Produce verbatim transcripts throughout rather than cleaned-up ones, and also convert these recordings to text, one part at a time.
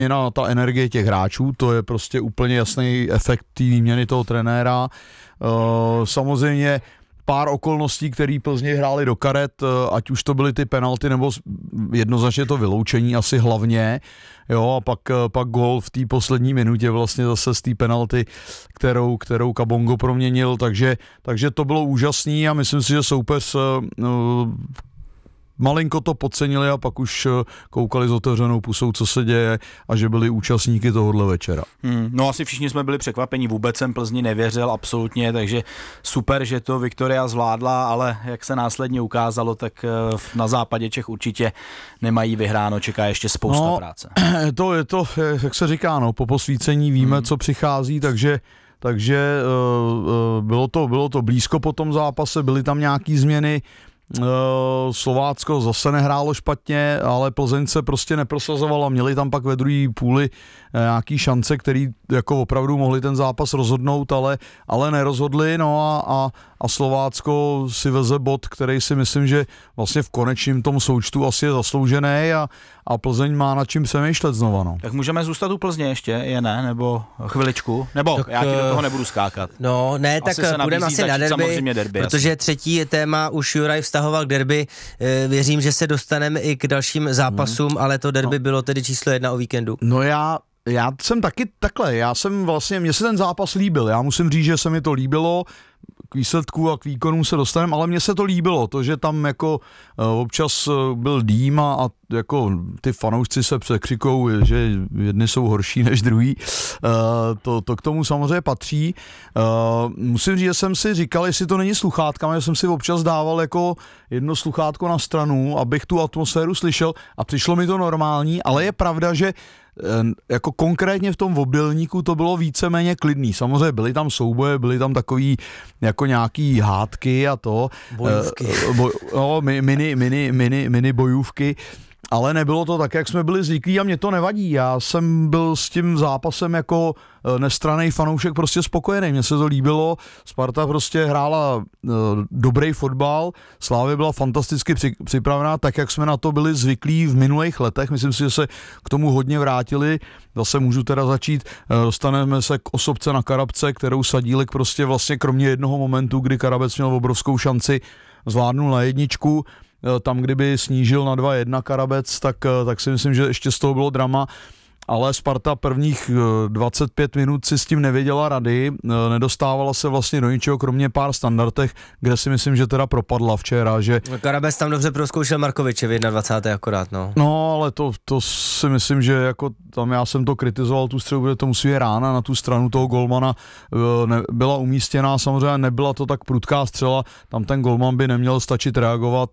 na ta energie těch hráčů, to je prostě úplně jasný efekt té výměny toho trenéra. Uh, samozřejmě pár okolností, které Plzni hráli do karet, ať už to byly ty penalty, nebo jednoznačně to vyloučení asi hlavně, jo, a pak, pak gól v té poslední minutě vlastně zase z té penalty, kterou, kterou Kabongo proměnil, takže, takže to bylo úžasný a myslím si, že soupeř uh, malinko to podcenili a pak už koukali s otevřenou pusou, co se děje a že byli účastníky tohohle večera. Hmm, no asi všichni jsme byli překvapení, vůbec jsem Plzni nevěřil absolutně, takže super, že to Viktoria zvládla, ale jak se následně ukázalo, tak na západě Čech určitě nemají vyhráno, čeká ještě spousta no, práce. To je to, jak se říká, no, po posvícení víme, hmm. co přichází, takže takže uh, bylo, to, bylo to blízko po tom zápase, byly tam nějaký změny. Slovácko zase nehrálo špatně, ale Plzeň se prostě neprosazovala. Měli tam pak ve druhé půli nějaký šance, který jako opravdu mohli ten zápas rozhodnout, ale, ale nerozhodli. No a, a, a Slovácko si veze bod, který si myslím, že vlastně v konečném tom součtu asi je zasloužený a, a Plzeň má nad čím přemýšlet znova. No. Tak můžeme zůstat u Plzně ještě, je ne? Nebo chviličku? Nebo tak, já ti do toho nebudu skákat. No ne, asi tak budeme asi na derby, derby protože asi. Třetí téma už Juraj vztahoval k derby. Věřím, že se dostaneme i k dalším zápasům, hmm. ale to derby no. bylo tedy číslo jedna o víkendu. No já Já jsem taky takhle, já jsem vlastně, mně se ten zápas líbil, já musím říct, že se mi to líbilo, k výsledku a k výkonům se dostaneme, ale mně se to líbilo, to, že tam jako občas byl dým a, a jako ty fanoušci se překřikou, že jedni jsou horší než druhý, to, to k tomu samozřejmě patří. Musím říct, že jsem si říkal, jestli to není sluchátkami, že jsem si občas dával jako jedno sluchátko na stranu, abych tu atmosféru slyšel a přišlo mi to normální, ale je pravda, že jako konkrétně v tom obdélníku to bylo víceméně klidný. Samozřejmě byly tam souboje, byly tam takový jako nějaký hádky a to. Bojůvky. Boj, no, mini, mini, mini, mini bojůvky. Ale nebylo to tak, jak jsme byli zvyklí a mě to nevadí. Já jsem byl s tím zápasem jako nestranný fanoušek prostě spokojený. Mně se to líbilo. Sparta prostě hrála uh, dobrý fotbal. Slávě byla fantasticky při, připravená, tak jak jsme na to byli zvyklí v minulých letech. Myslím si, že se k tomu hodně vrátili. Zase můžu teda začít. Dostaneme se k osobce na Karabce, kterou Sadílek prostě vlastně kromě jednoho momentu, kdy Karabec měl obrovskou šanci, zvládnul na jedničku. Tam, kdyby snížil na dva jedna Karabec, tak, tak si myslím, že ještě z toho bylo drama. Ale Sparta prvních dvacet pět minut si s tím nevěděla rady, nedostávala se vlastně do ničeho, kromě pár standardech, kde si myslím, že teda propadla včera, že... Karabec tam dobře prozkoušel Markoviče v dvacátém jedna akorát, no. No, ale to, to si myslím, že jako tam já jsem to kritizoval, tu střelu, protože to musí být rána na tu stranu toho golmana, ne, byla umístěná, samozřejmě nebyla to tak prudká střela, tam ten golman by neměl stačit reagovat,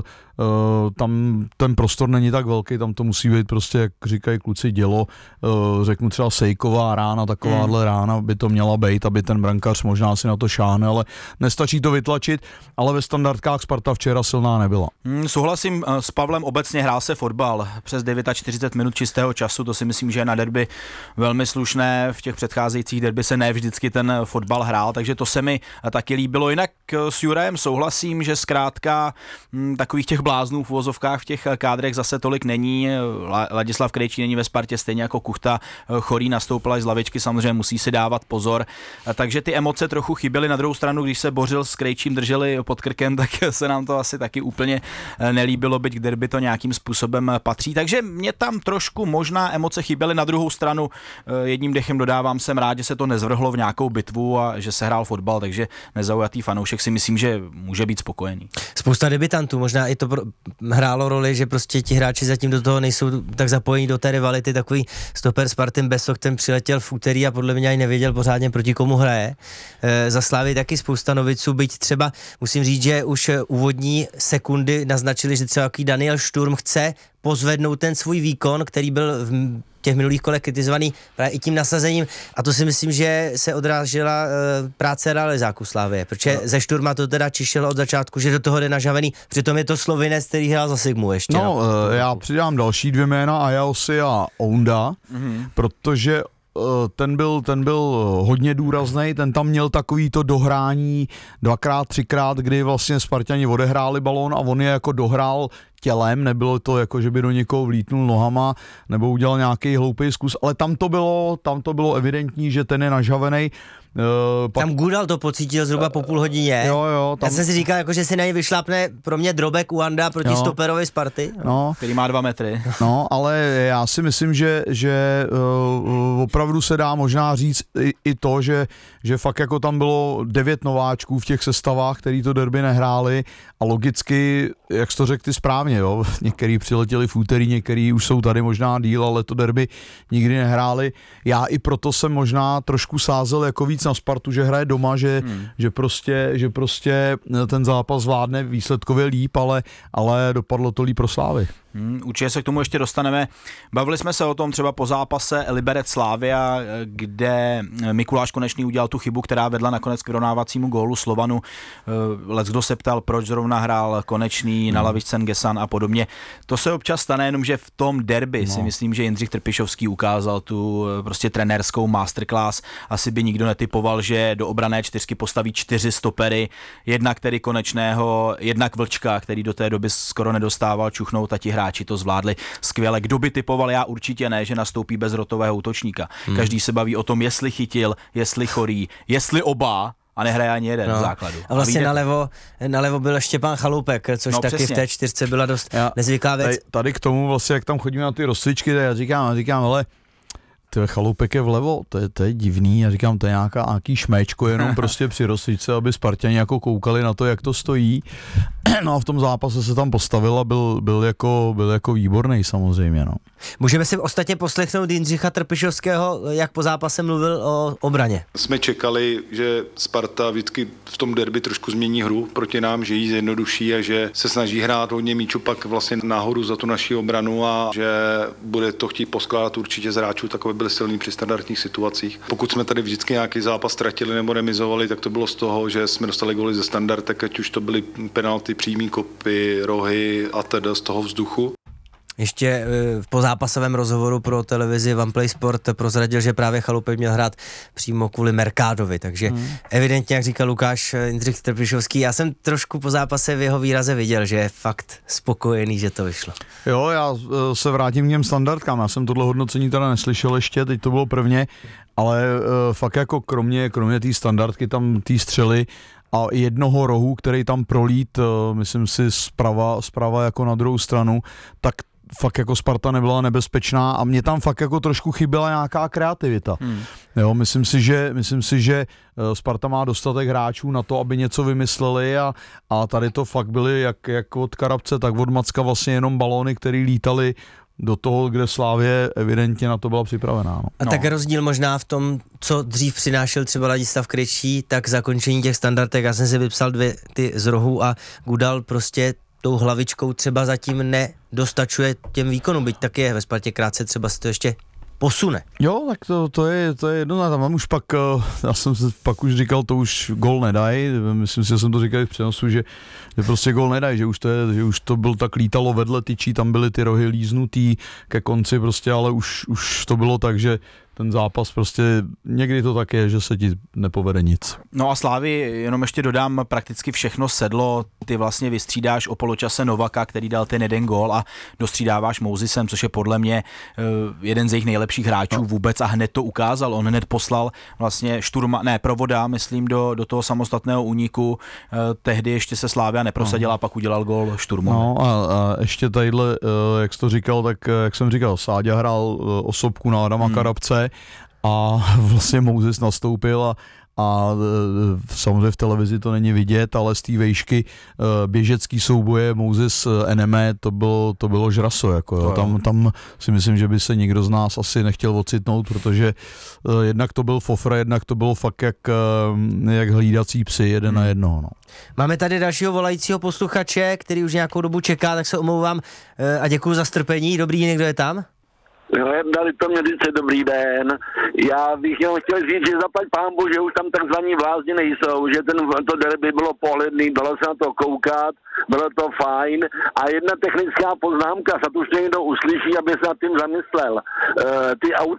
Uh, tam ten prostor není tak velký, tam to musí být prostě, jak říkají kluci, dělo, uh, řeknu třeba sejková rána, takováhle hmm. rána by to měla být, aby ten brankář možná si na to šáhne, ale nestačí to vytlačit, ale ve standardkách Sparta včera silná nebyla. Hmm, souhlasím uh, s Pavlem, obecně hrál se fotbal přes čtyřicet devět minut čistého času, to si myslím, že je na derby velmi slušné, v těch předcházejících derby se ne vždycky ten fotbal hrál, takže to se mi taky líbilo. Jinak uh, s Jurajem souhlasím, že zkrátka hm, takových těch bláznů v uvozovkách v těch kádrech zase tolik není. Ladislav Krejčí není ve Spartě, stejně jako Kuchta, Chorý nastoupil až z lavičky, samozřejmě musí si dávat pozor. Takže ty emoce trochu chyběly. Na druhou stranu, když se Bořil s Krejčím drželi pod krkem, tak se nám to asi taky úplně nelíbilo, byť k derby to nějakým způsobem patří. Takže mě tam trošku možná emoce chyběly. Na druhou stranu jedním dechem dodávám, jsem rád, že se to nezvrhlo v nějakou bitvu a že se hrál fotbal, takže nezaujatý fanoušek si myslím, že může být spokojený. Spousta debitantů, možná i to hrálo roli, že prostě ti hráči zatím do toho nejsou tak zapojení do té rivality, takový stoper Spartin Besok, ten přiletěl v úterý a podle mě ani nevěděl pořádně proti komu hraje. E, za Slávy taky spousta noviců, byť třeba musím říct, že už úvodní sekundy naznačili, že třeba Daniel Šturm chce pozvednout ten svůj výkon, který byl v těch minulých kolech kritizovaný právě i tím nasazením a to si myslím, že se odrážela e, práce realizáků Slávie, protože no. ze Šturma to teda čišelo od začátku, že do toho jde nažavený, přitom je to Slovinec, který hrál za Sigmu ještě. No, no. E, já přidám další dvě jména, Ajaosi a Ounda, mm-hmm. protože ten byl, ten byl hodně důrazný, ten tam měl takový to dohrání dvakrát, třikrát, kdy vlastně Spartani odehráli balón a on je jako dohrál tělem, nebylo to jako, že by do někoho vlítnul nohama nebo udělal nějaký hloupý zkus, ale tam to bylo, tam to bylo evidentní, že ten je nažavený. Uh, pak... Tam Gudal to pocítil zhruba po půl hodině. Jo, jo, tam... Já jsem si říkal, jako, že si na něj vyšlápne pro mě Drobek Uanda proti jo. stoperovi Sparty. No. Který má dva metry. No, ale já si myslím, že, že uh, opravdu se dá možná říct i, i to, že, že fakt jako tam bylo devět nováčků v těch sestavách, který to derby nehráli a logicky, jak jsi to řekl ty správně, jo, některý přiletěli v úterý, některý už jsou tady možná díl, ale to derby nikdy nehráli. Já i proto jsem možná trošku sázel jako víc na Spartu, že hraje doma, že, hmm. že, prostě, že prostě ten zápas zvládne výsledkově líp, ale, ale dopadlo to líp pro Slávy. Hmm, určitě se k tomu ještě dostaneme. Bavili jsme se o tom třeba po zápase Liberec Slavia, kde Mikuláš Konečný udělal tu chybu, která vedla nakonec k vyrovnávacímu gólu Slovanu. Leckdo se ptal, proč zrovna hrál Konečný, hmm. na lavičce Ngesan a podobně. To se občas stane, jenom že v tom derby no. si myslím, že Jindřich Trpišovský ukázal tu prostě trenérskou masterclass. Asi by nikdo netypoval, že do obrané čtyřky postaví čtyři stopery, jednak tedy Konečného, jednak Vlčka, který do té doby skoro nedostával čuchnout a ti hráči to zvládli skvěle. Kdo by typoval, já určitě ne, že nastoupí bez rotového útočníka. Hmm. Každý se baví o tom, jestli chytil, jestli chorý, jestli oba, a nehraje ani jeden no. v základu. A vlastně a nalevo, nalevo byl Štěpán Chaloupek, což no, taky přesně. v té čtyřce byla dost já, nezvyklá věc. Tady, tady k tomu vlastně, jak tam chodíme na ty rozcvičky, tak já říkám, já říkám, ale tyhle Chaloupek je vlevo, to je, to je divný, já říkám, to je nějaká, nějaký šméčko jenom prostě při rozcvičce, aby Sparťani jako koukali na to, jak to stojí. No a v tom zápase se tam postavil a byl, byl, jako, byl jako výborný samozřejmě. No. Můžeme si ostatně poslechnout Jindřicha Trpišovského, jak po zápase mluvil o obraně. Jsme čekali, že Sparta vždycky v tom derby trošku změní hru proti nám, že ji zjednoduší a že se snaží hrát hodně míčů pak vlastně nahoru za tu naši obranu a že bude to chtít poskládat určitě z hráčů, tak aby byli silní při standardních situacích. Pokud jsme tady vždycky nějaký zápas ztratili nebo remizovali, tak to bylo z toho, že jsme dostali góly ze standardek, ať už to byly penalty, přímý kopy, rohy a teda z toho vzduchu. Ještě v pozápasovém rozhovoru pro televizi OnePlay Sport prozradil, že právě Chaloupek měl hrát přímo kvůli Merkádovi, takže hmm. evidentně, jak říkal Lukáš Jindřich Trpišovský, já jsem trošku po zápase v jeho výraze viděl, že je fakt spokojený, že to vyšlo. Jo, já se vrátím k těm standardkám, já jsem tohle hodnocení teda neslyšel ještě, teď to bylo prvně, ale fakt jako kromě, kromě té standardky tam té střely a jednoho rohu, který tam prolít, myslím si zprava, zprava jako na druhou stranu, tak fakt jako Sparta nebyla nebezpečná a mě tam fakt jako trošku chyběla nějaká kreativita. Hmm. Jo, myslím si, že, myslím si, že Sparta má dostatek hráčů na to, aby něco vymysleli a, a tady to fakt byly jak, jak od Karabce, tak od Macka vlastně jenom balóny, které lítaly do toho, kde Slávě evidentně na to byla připravená. No. A tak rozdíl možná v tom, co dřív přinášel třeba Ladislav Krejčí, tak zakončení těch standardek. Já jsem si vypsal dvě ty z rohu a Gudal prostě tou hlavičkou třeba zatím nedostačuje těm výkonům, byť tak je ve Spartě krátce třeba se to ještě posune. Jo, tak to, to je, to je jedno, tam už pak, já jsem se pak už říkal, to už gól nedají, myslím si, že jsem to říkal i v přenosu, že, že prostě gól nedají, že už to je, že už to byl tak lítalo vedle tyčí, tam byly ty rohy líznutý ke konci prostě, ale už, už to bylo tak, že ten zápas prostě někdy to tak je, že se ti nepovede nic. No a Slávy, jenom ještě dodám, prakticky všechno sedlo, ty vlastně vystřídáš o poločase Novaka, který dal ten jeden gól a dostřídáváš Mouzisem, což je podle mě jeden z jejich nejlepších hráčů no. vůbec a hned to ukázal, on hned poslal vlastně šturma, ne, Provoda, myslím, do, do toho samostatného úniku, tehdy ještě se Slávia neprosadila no. a pak udělal gól Šturmu. No a, a ještě tadyhle, jak jsi to říkal, tak jak jsem říkal, Sáďa hrál osobku na Adama hmm. Karabce a vlastně Mouzis nastoupil a, a samozřejmě v televizi to není vidět, ale z té vejšky běžecký souboje Mouzis N M E, to bylo, to bylo žraso. Jako, jo. Tam, tam si myslím, že by se nikdo z nás asi nechtěl ocitnout, protože jednak to byl fofr, jednak to bylo fakt jak, jak hlídací psy jeden hmm. na jednoho. No. Máme tady dalšího volajícího posluchače, který už nějakou dobu čeká, tak se omlouvám a děkuji za strpení. Dobrý den, kdo je tam? Dali to mě říct, dobrý den. Já bych jenom chtěl říct, že zaplať pánbu, že už tam takzvaní blázni nejsou, že ten, to derby bylo pohledný, dalo se na to koukat, bylo to fajn. A jedna technická poznámka, snad už to někdo uslyší, aby se nad tím zamyslel. E, ty auty,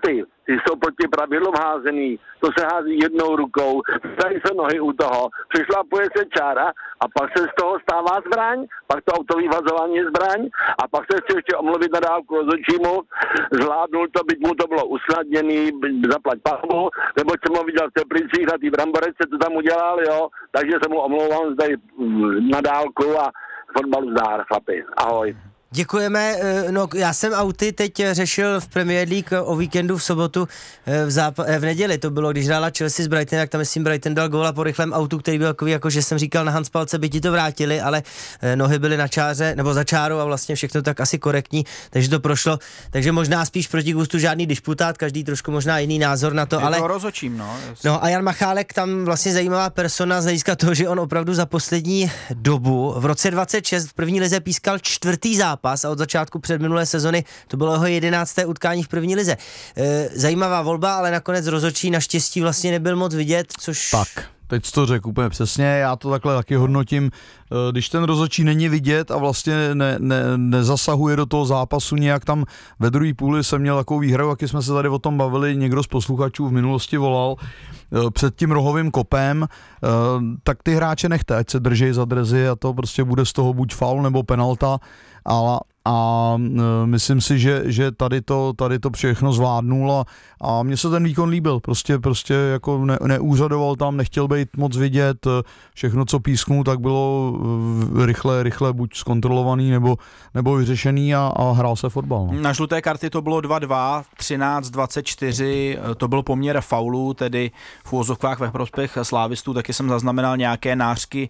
ty jsou proti pravidlům házený, to se hází jednou rukou, staví se nohy u toho, přešlapuje se čára a pak se z toho stává zbraň, pak to autový vazování je zbraň a pak se chci ještě omluvit na dálku rozhodčímu, zvládnul to, byť mu to bylo usnadněný, zaplať pánu, nebo jsem ho viděl v Teplicích na té Bramborece, to tam udělal, jo, takže se mu omlouvám zde na dálku a fotbalu zdár, chlapi, ahoj. Děkujeme, no já jsem auty teď řešil v Premier League o víkendu v sobotu, v, zápa- v neděli to bylo, když hrála Chelsea s Brighton, tak tam myslím Brighton dal góla po rychlém autu, který byl takový, jako že jsem říkal na handspalce, by ti to vrátili, ale nohy byly na čáře, nebo za čárou a vlastně všechno tak asi korektní, takže to prošlo, takže možná spíš proti gustu žádný disputát, každý trošku možná jiný názor na to, je ale... to rozhodčím, no. No a Jan Machálek tam vlastně zajímavá persona z hlediska toho, že on opravdu za poslední dobu, v roce dvacet šest v první lize pískal čtvrtý zápas a od začátku předminulé sezony to bylo jeho jedenácté utkání v první lize. E, zajímavá volba, ale nakonec rozhodčí naštěstí vlastně nebyl moc vidět, což... Tak, teď to řekl úplně přesně, já to takhle taky hodnotím, když ten rozhodčí není vidět a vlastně ne, ne, nezasahuje do toho zápasu nějak tam ve druhé půli jsem měl takovou výhradu, jaký jsme se tady o tom bavili, někdo z posluchačů v minulosti volal před tím rohovým kopem, tak ty hráče nechte, ať se drží za drezy a to prostě bude z toho buď faul nebo penalta, ale a myslím si, že, že tady, to, tady to všechno zvládnul a, a mně se ten výkon líbil, prostě, prostě jako ne, neúřadoval tam, nechtěl být moc vidět, všechno, co písknul, tak bylo rychle, rychle buď zkontrolovaný nebo, nebo vyřešený a, a hrál se fotbal. No. Na žluté karty to bylo dva dva, třináct dvacet čtyři, to byl poměr faulů, tedy v úvozovkách ve prospěch slávistů, taky jsem zaznamenal nějaké nářky,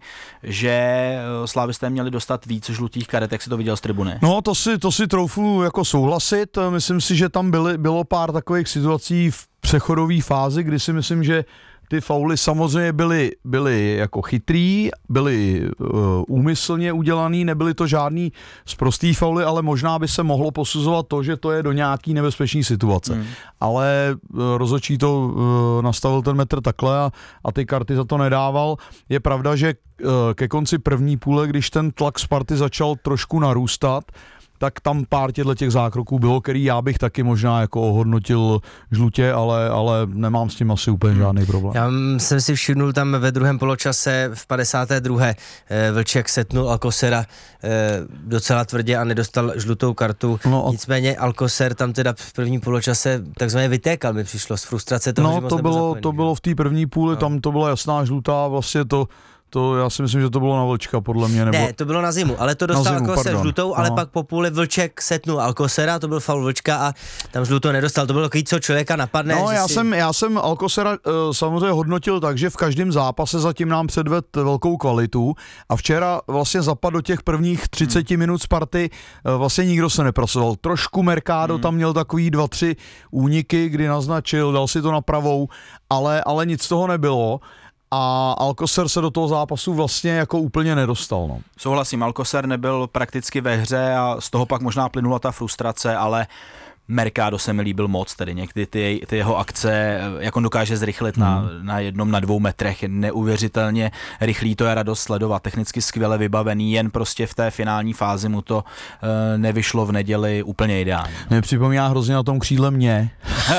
že slávisté měli dostat víc žlutých karet, jak si to viděl z tribuny. No, to si, to si troufnu jako souhlasit, myslím si, že tam byly, bylo pár takových situací v přechodové fázi, kdy si myslím, že ty fauly samozřejmě byly, byly jako chytrý, byly uh, úmyslně udělaný, nebyly to žádný sprostý fauly, ale možná by se mohlo posuzovat to, že to je do nějaký nebezpečný situace. Hmm. Ale uh, rozhodčí to uh, nastavil ten metr takhle a, a ty karty za to nedával. Je pravda, že uh, ke konci první půle, když ten tlak Sparty začal trošku narůstat, tak tam pár těchto těch zákroků bylo, který já bych taky možná jako ohodnotil žlutě, ale, ale nemám s tím asi úplně žádný problém. Já jsem si všimnul tam ve druhém poločase v padesáté druhé Vlček setnul Alcosera docela tvrdě a nedostal žlutou kartu. No, nicméně Alcocer tam teda v prvním poločase takzvaně vytékal, mi přišlo z frustrace toho, no, že moc to bylo, zapojený, to bylo v té první půli, no. Tam to byla jasná žlutá, vlastně to To já si myslím, že to bylo na Vlčka, podle mě. Nebo... Ne, to bylo na zimu, ale to dostal Alcocer žlutou, ale no. Pak po půli Vlček setnul Alcocera, to byl faul Vlčka a tam žlutou nedostal. To bylo takový, co člověka napadne. No, já, si... jsem, já jsem Alcocera uh, samozřejmě hodnotil tak, že v každém zápase zatím nám předved velkou kvalitu a včera vlastně zapadl do těch prvních třicet hmm. minut Sparty, uh, vlastně nikdo se nepracoval. Trošku Mercado hmm. tam měl takový dva, tři úniky, kdy naznačil, dal si to na pravou, ale, ale nic z toho nebylo. A Alcocer se do toho zápasu vlastně jako úplně nedostal. No. Souhlasím, Alcocer nebyl prakticky ve hře a z toho pak možná plynula ta frustrace, ale Mercado se mi líbil moc, tedy někdy ty, ty jeho akce, jak on dokáže zrychlit hmm. na, na jednom, na dvou metrech, neuvěřitelně rychlý, to je radost sledovat, technicky skvěle vybavený, jen prostě v té finální fázi mu to e, nevyšlo v neděli úplně ideálně. Mě připomíná hrozně na tom křídle mě.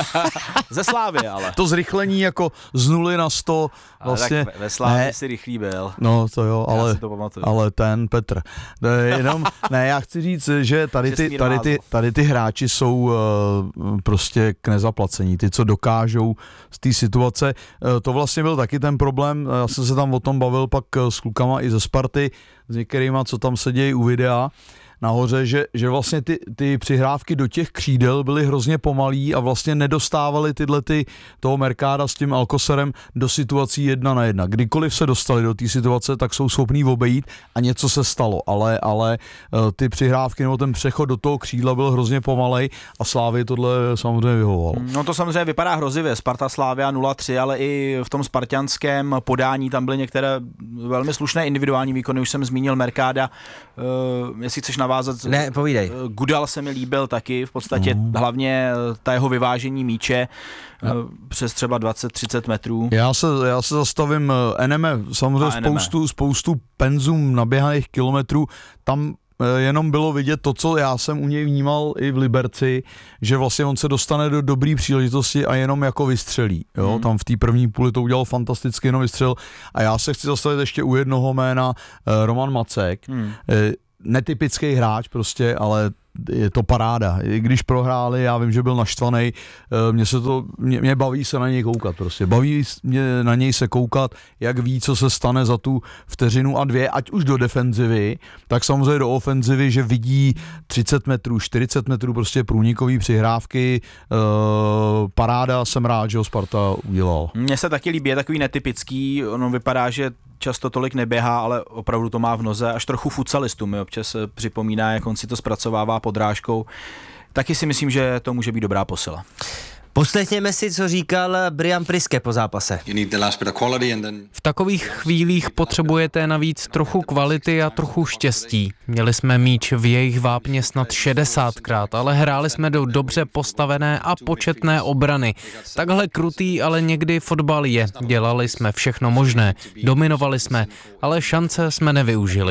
Ze Slávy, ale. To zrychlení jako z nuly na sto. Vlastně, tak ve Slávy ne, si rychlý byl. No to jo, ale, to ale ten Petr. Jenom, ne, já chci říct, že tady ty, tady ty, tady ty hráči jsou prostě k nezaplacení. Ty, co dokážou z té situace. To vlastně byl taky ten problém. Já jsem se tam o tom bavil pak s klukama i ze Sparty, s některýma, co tam sedějí u videa nahoře, že, že vlastně ty, ty přihrávky do těch křídel byly hrozně pomalý a vlastně nedostávali tyhle ty, toho Mercada s tím Alcocerem do situací jedna na jedna. Kdykoliv se dostali do té situace, tak jsou schopní obejít a něco se stalo, ale, ale ty přihrávky nebo ten přechod do toho křídla byl hrozně pomalej a Slávy tohle samozřejmě vyhovovalo. No to samozřejmě vypadá hrozivě. Sparta Slavia nula tři, ale i v tom spartianském podání tam byly některé velmi slušné individuální výkony, už jsem zmínil Mercada, uh, jestli chceš navázat. Ne, povídej. Gudal se mi líbil taky, v podstatě mm. hlavně ta jeho vyvážení míče no. přes třeba dvacet třicet metrů. Já se, já se zastavím, Eneme, samozřejmě spoustu, spoustu penzum naběhaných kilometrů, tam jenom bylo vidět to, co já jsem u něj vnímal i v Liberci, že vlastně on se dostane do dobrý příležitosti a jenom jako vystřelí. Jo? Hmm. Tam v té první půli to udělal fantasticky, jenom vystřel. A já se chci zastavit ještě u jednoho jména, Roman Macek. Hmm. Netypický hráč prostě, ale je to paráda. I když prohráli, já vím, že byl naštvaný, mě se to, mě, mě baví se na něj koukat prostě. Baví mě na něj se koukat, jak ví, co se stane za tu vteřinu a dvě, ať už do defenzivy, tak samozřejmě do ofenzivy, že vidí třicet metrů, čtyřicet metrů prostě průnikový přihrávky, uh, paráda, jsem rád, že ho Sparta udělal. Mně se taky líbí, je takový netypický, ono vypadá, že často tolik neběhá, ale opravdu to má v noze, až trochu futsalistu mi občas připomíná, jak on si to zpracovává podrážkou. Taky si myslím, že to může být dobrá posila. Poslechněme si, co říkal Brian Priske po zápase. V takových chvílích potřebujete navíc trochu kvality a trochu štěstí. Měli jsme míč v jejich vápně snad šedesátkrát, ale hráli jsme do dobře postavené a početné obrany. Takhle krutý, ale někdy fotbal je. Dělali jsme všechno možné, dominovali jsme, ale šance jsme nevyužili.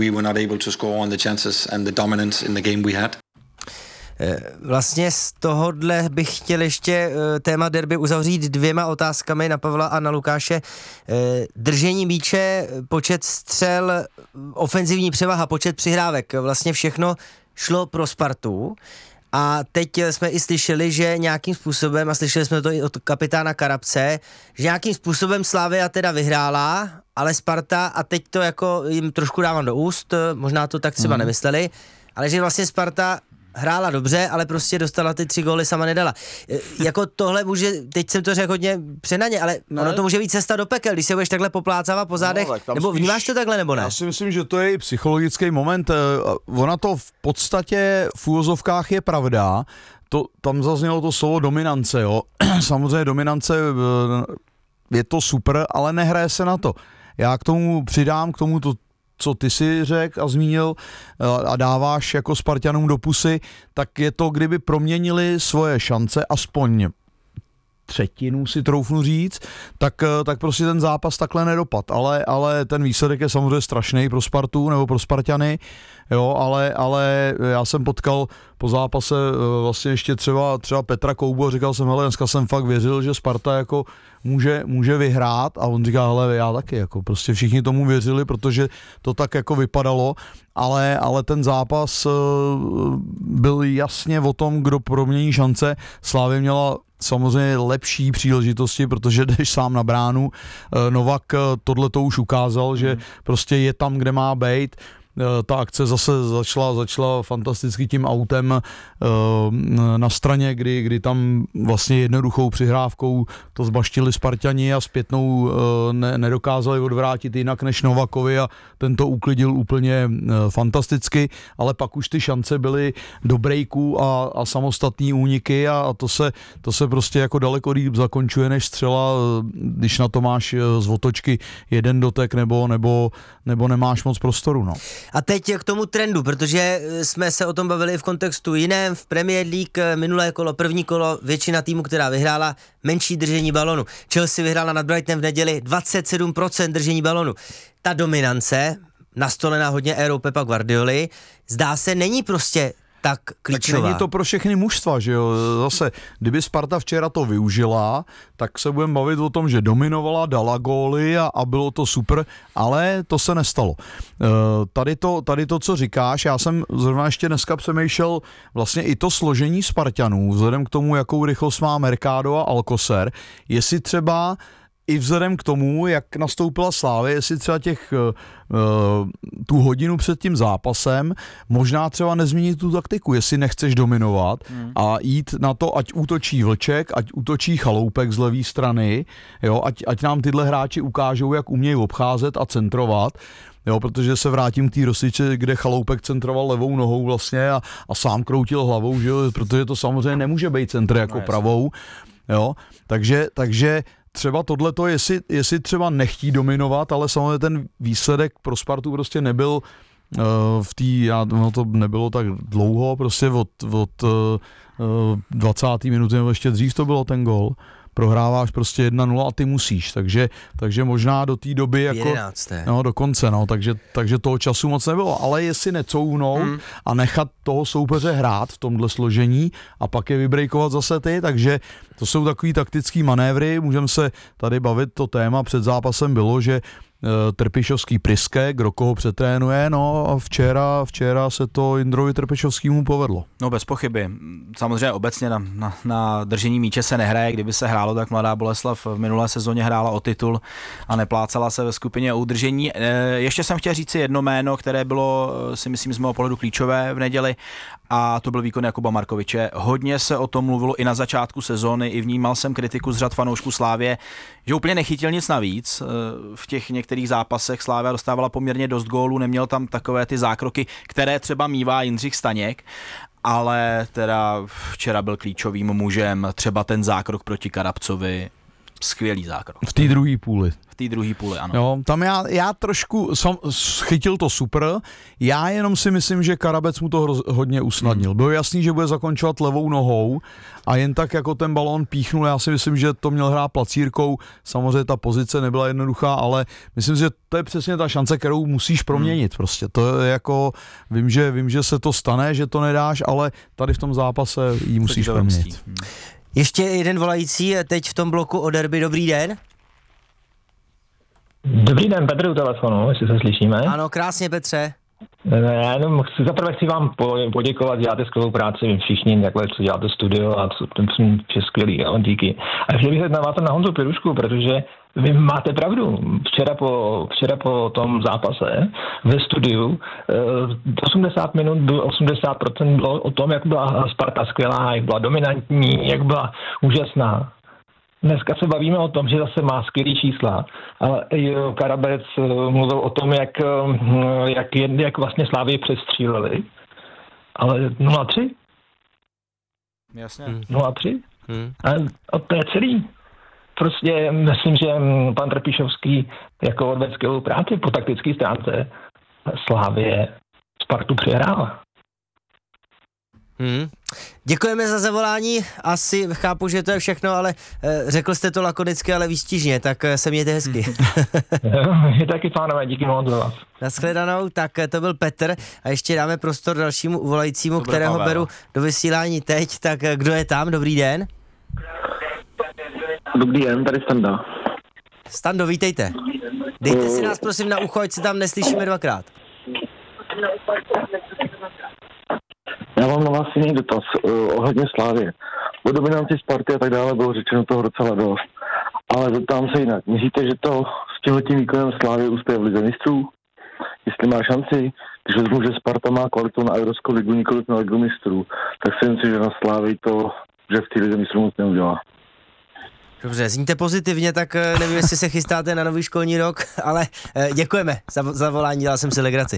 Vlastně z tohohle bych chtěl ještě téma derby uzavřít dvěma otázkami na Pavla a na Lukáše. Držení míče, počet střel, ofenzivní převaha, počet přihrávek, vlastně všechno šlo pro Spartu. A teď jsme i slyšeli, že nějakým způsobem, a slyšeli jsme to i od kapitána Karabce, že nějakým způsobem Slavia teda vyhrála, ale Sparta, a teď to jako jim trošku dávám do úst, možná to tak třeba mm. nemysleli, ale že vlastně Sparta hrála dobře, ale prostě dostala ty tři góly, sama nedala. E, jako tohle může, teď jsem to řekl hodně přenaně, ale ne. Ono to může být cesta do pekel, když se budeš takhle poplácávat po zádech, no, nebo vnímáš to takhle, nebo ne? Já si myslím, že to je i psychologický moment. Ona to v podstatě v úvozovkách je pravda. To, tam zaznělo to slovo dominance, jo. Samozřejmě dominance je to super, ale nehraje se na to. Já k tomu přidám, k tomu to co ty si řekl a zmínil a dáváš jako Spartanům do pusy, tak je to, kdyby proměnili svoje šance, aspoň třetinu si troufnu říct, tak, tak prostě ten zápas takhle nedopad. Ale, ale ten výsledek je samozřejmě strašný pro Spartu nebo pro Spartany, jo, ale, ale já jsem potkal po zápase vlastně ještě třeba, třeba Petra Koubu a říkal jsem, hele, dneska jsem fakt věřil, že Sparta jako může, může vyhrát a on říká, hele, já taky, jako prostě všichni tomu věřili, protože to tak jako vypadalo, ale, ale ten zápas byl jasně o tom, kdo promění šance. Slavia měla samozřejmě lepší příležitosti, protože jdeš sám na bránu. Novak tohle to už ukázal, že prostě je tam, kde má být. Ta akce zase začala, začala fantasticky tím autem na straně, kdy, kdy tam vlastně jednoduchou přihrávkou to zbaštili Spartani a zpětnou ne, nedokázali odvrátit jinak než Novakovi a ten to uklidil úplně fantasticky, ale pak už ty šance byly do breaků a, a samostatný úniky a, a to, se, to se prostě jako daleko líp zakončuje než střela, když na to máš z otočky jeden dotek nebo, nebo, nebo nemáš moc prostoru. No. A teď k tomu trendu, protože jsme se o tom bavili v kontextu jiném, v Premier League minulé kolo, první kolo, většina týmu, která vyhrála, menší držení balonu. Chelsea vyhrála nad Brightonem v neděli dvacet sedm procent držení balonu. Ta dominance, nastolená hodně érou Pepa Guardioli, zdá se není prostě tak klíčová. Tak není to pro všechny mužstva, že jo, zase, kdyby Sparta včera to využila, tak se budeme bavit o tom, že dominovala, dala góly a, a bylo to super, ale to se nestalo. E, tady, to, tady to, co říkáš, já jsem zrovna ještě dneska přemýšlel vlastně i to složení Spartanů, vzhledem k tomu, jakou rychlost má Mercado a Alcocer, jestli třeba i vzhledem k tomu, jak nastoupila Slavia, jestli třeba těch uh, tu hodinu před tím zápasem možná třeba nezměnit tu taktiku, jestli nechceš dominovat hmm. a jít na to, ať útočí Vlček, ať útočí Chaloupek z levé strany, jo, ať, ať nám tyhle hráči ukážou, jak umějí obcházet a centrovat. Jo, protože se vrátím k té Rosiči, kde Chaloupek centroval levou nohou vlastně a, a sám kroutil hlavou, že jo, protože to samozřejmě nemůže být centr jako no, pravou. Jo, takže, takže třeba tohleto, jestli, jestli třeba nechtí dominovat, ale samozřejmě ten výsledek pro Spartu prostě nebyl uh, v té, no to nebylo tak dlouho, prostě od, od uh, dvacáté minuty nebo ještě dřív to bylo ten gól. prohráváš prostě jedna nula a ty musíš, takže, takže možná do té doby jako... jedenácté No, do konce, no, takže, takže toho času moc nebylo, ale jestli necouhnout hmm. a nechat toho soupeře hrát v tomhle složení a pak je vybrejkovat zase ty, takže to jsou takový taktický manévry, můžeme se tady bavit, to téma před zápasem bylo, že Trpišovský Priske, kdo koho přetrénuje, no a včera, včera se to Jindrovi Trpišovskému povedlo. No bez pochyby. Samozřejmě obecně na, na, na držení míče se nehraje, kdyby se hrálo, tak Mladá Boleslav v minulé sezóně hrála o titul a neplácala se ve skupině o udržení. Ještě jsem chtěl říct si jedno jméno, které bylo, si myslím, z mého pohledu klíčové v neděli, a to byl výkon Jakuba Markoviče. Hodně se o tom mluvilo i na začátku sezóny, i vnímal jsem kritiku z řad fanoušků Slávie, že úplně nechytil nic navíc. V těch některých zápasech Slávia dostávala poměrně dost gólů, neměl tam takové ty zákroky, které třeba mívá Jindřich Staněk, ale teda včera byl klíčovým mužem, třeba ten zákrok proti Karabcovi, skvělý zákrok. V té druhé půli. V té druhé půli, ano. Jo, tam já, já trošku sam, chytil to super, já jenom si myslím, že Karabec mu to hroz, hodně usnadnil. Bylo jasný, že bude zakončovat levou nohou a jen tak jako ten balón píchnul, já si myslím, že to měl hrát placírkou, samozřejmě ta pozice nebyla jednoduchá, ale myslím si, že to je přesně ta šance, kterou musíš proměnit prostě. To je jako, vím, že, vím, že se to stane, že to nedáš, ale tady v tom zápase ji musíš proměnit. Hmm. Ještě jeden volající teď v tom bloku o derby. Dobrý den. Dobrý den, Petr u telefonu, jestli se slyšíme. Ano, krásně, Petře. Já jenom chci, zaprvé chci vám poděkovat, děláte skvělou práci, vy všichni, takhle, co děláte studio a co, ten je skvělý, a díky. A chtěl bych se navázat na Honzu Pirušku, protože vy máte pravdu. Včera po, včera po tom zápase ve studiu osmdesát minut, bylo osmdesát procent bylo o tom, jak byla Sparta skvělá, jak byla dominantní, jak byla úžasná. Dneska se bavíme o tom, že zase má skvělý čísla, ale Karabec mluvil o tom, jak, jak, jak vlastně Slávii přestříleli, ale nula tři. Jasně. nula tři. Hmm. A, a to je celý. Prostě myslím, že pan Trpišovský jako odvedl skvělou práci po taktické stránce. Slávie Spartu přehrála. Hmm. Děkujeme za zavolání, asi chápu, že to je všechno, ale e, řekl jste to lakonicky, ale výstižně, tak se mějte hezky. Je taky, pánové, díky moc za vás. Nashledanou, tak to byl Petr a ještě dáme prostor dalšímu volajícímu, Dobrý kterého Pavel. beru do vysílání teď, tak kdo je tam, dobrý den? Dobrý den, tady Standa. Stando, vítejte. Dejte si nás prosím na ucho, ať se tam neslyšíme dvakrát. Já mám na vás jiný dotaz uh, ohledně Slávie. O dominanci Sparty a tak dále bylo řečeno toho docela dost. Ale zeptám se jinak. Myslíte, že to s tímhletím výkonem Slávie uspěje v Lize mistrů? Jestli má šanci, když vezmu, že Sparta má kvalitu na Evropskou ligu, nikoliv na Ligu mistrů, tak si myslím, že na Slávii to, že v té Lize mistrů moc neudělá. Dobře, zníte pozitivně, tak nevím, jestli se chystáte na nový školní rok, ale děkujeme za, za volání, dělal jsem si legraci.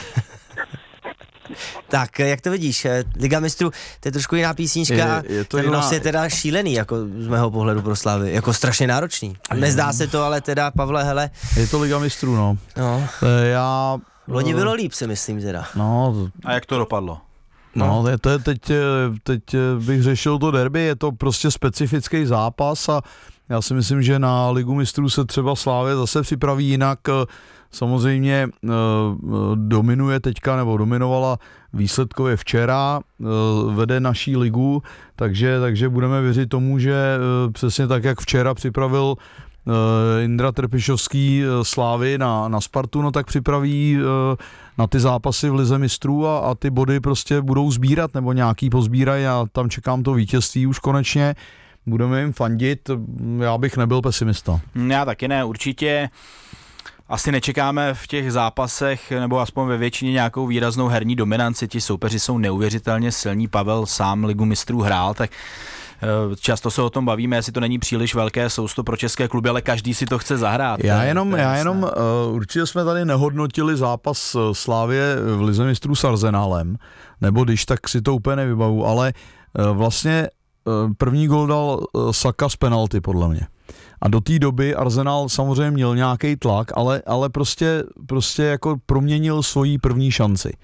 Tak, jak to vidíš, Liga mistrů, to je trošku jiná písnička, je, je to ten jiná... los je teda šílený, jako z mého pohledu pro Slávy, jako strašně náročný. Nezdá se to, ale teda, Pavle, hele. Je to Liga mistrů, no. no. Já... Loni bylo líp, si myslím teda. No. A jak to dopadlo? No, no to je teď, teď bych řešil to derby, je to prostě specifický zápas a já si myslím, že na Ligu mistrů se třeba Slávě zase připraví jinak. Samozřejmě dominuje teďka, nebo dominovala výsledkově včera, vede naší ligu, takže, takže budeme věřit tomu, že přesně tak, jak včera připravil Jindra Trpišovský Slávy na, na Spartu, no tak připraví na ty zápasy v Lize mistrů a, a ty body prostě budou sbírat, nebo nějaký pozbírají a tam čekám to vítězství už konečně. Budeme jim fandit, já bych nebyl pesimista. Já taky ne, určitě. Asi nečekáme v těch zápasech, nebo aspoň ve většině nějakou výraznou herní dominanci. Ti soupeři jsou neuvěřitelně silní. Pavel sám Ligu mistrů hrál, tak často se o tom bavíme, jestli to není příliš velké sousto pro české kluby, ale každý si to chce zahrát. Já jenom, já jenom uh, určitě jsme tady nehodnotili zápas Slávie v Lize mistrů s Arsenálem, nebo když tak si to úplně nevybavu, ale uh, vlastně uh, první gól dal uh, Saka z penalty podle mě. A do té doby Arsenal samozřejmě měl nějaký tlak, ale, ale prostě, prostě jako proměnil svoji první šanci.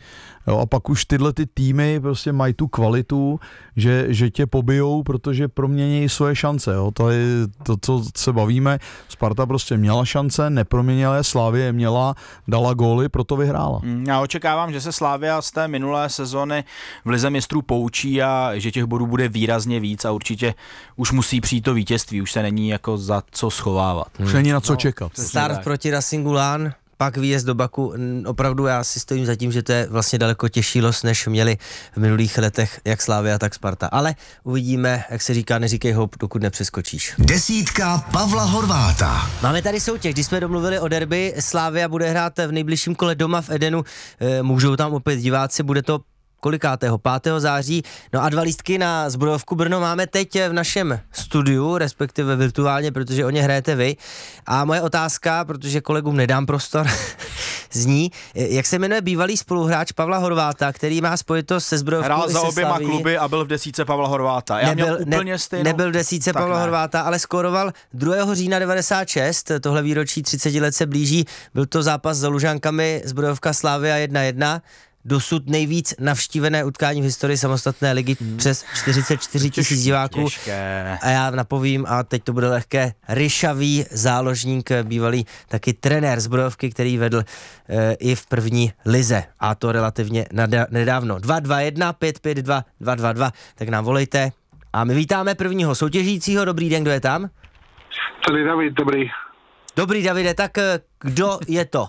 Jo, a pak už tyhle ty týmy prostě mají tu kvalitu, že, že tě pobijou, protože proměnějí svoje šance. Jo. To je to, co se bavíme. Sparta prostě měla šance, neproměnila je, Slavie je měla, dala góly, proto vyhrála. Já očekávám, že se Slavia z té minulé sezony v Lize mistrů poučí a že těch bodů bude výrazně víc a určitě už musí přijít to vítězství, už se není jako za co schovávat. Už není na co no, čekat. Start proti Racingu Lán, pak výjezd do Baku. Opravdu já si stojím za tím, že to je vlastně daleko těžší los, než měli v minulých letech jak Slavia, tak Sparta. Ale uvidíme, jak se říká, neříkej hop, dokud nepřeskočíš. Desítka Pavla Horváta. Máme tady soutěž, když jsme domluvili o derby, Slavia bude hrát v nejbližším kole doma v Edenu, můžou tam opět diváci, bude to kolikátého? pátého září. No a dva lístky na Zbrojovku Brno máme teď v našem studiu, respektive virtuálně, protože o ně hrajete vy. A moje otázka, protože kolegům nedám prostor, zní, jak se jmenuje bývalý spoluhráč Pavla Horváta, který má spojitost se Zbrojovkou hrál i za se oběma Slaví. kluby a byl v desítce Pavla Horváta. Já nebyl, měl úplně ne, stejnou... Nebyl v desítce tak Pavla ne. Horváta, ale skóroval druhého října devadesát šest, tohle výročí třicet let se blíží, byl to zápas za Lužánkami, Zbrojovka Slavia jedna jedna. Dosud nejvíc navštívené utkání v historii samostatné ligy, hmm. přes čtyřicet čtyři tisíc diváků. Těžké. A já napovím, a teď to bude lehké, ryšavý záložník, bývalý taky trenér Zbrojovky, který vedl e, i v první lize. A to relativně nada, nedávno. dva dva jedna pět pět dva dva dva dva, tak nám volejte. A my vítáme prvního soutěžícího. Dobrý den, kdo je tam? Tady David, dobrý. Dobrý, Davide, tak kdo je to?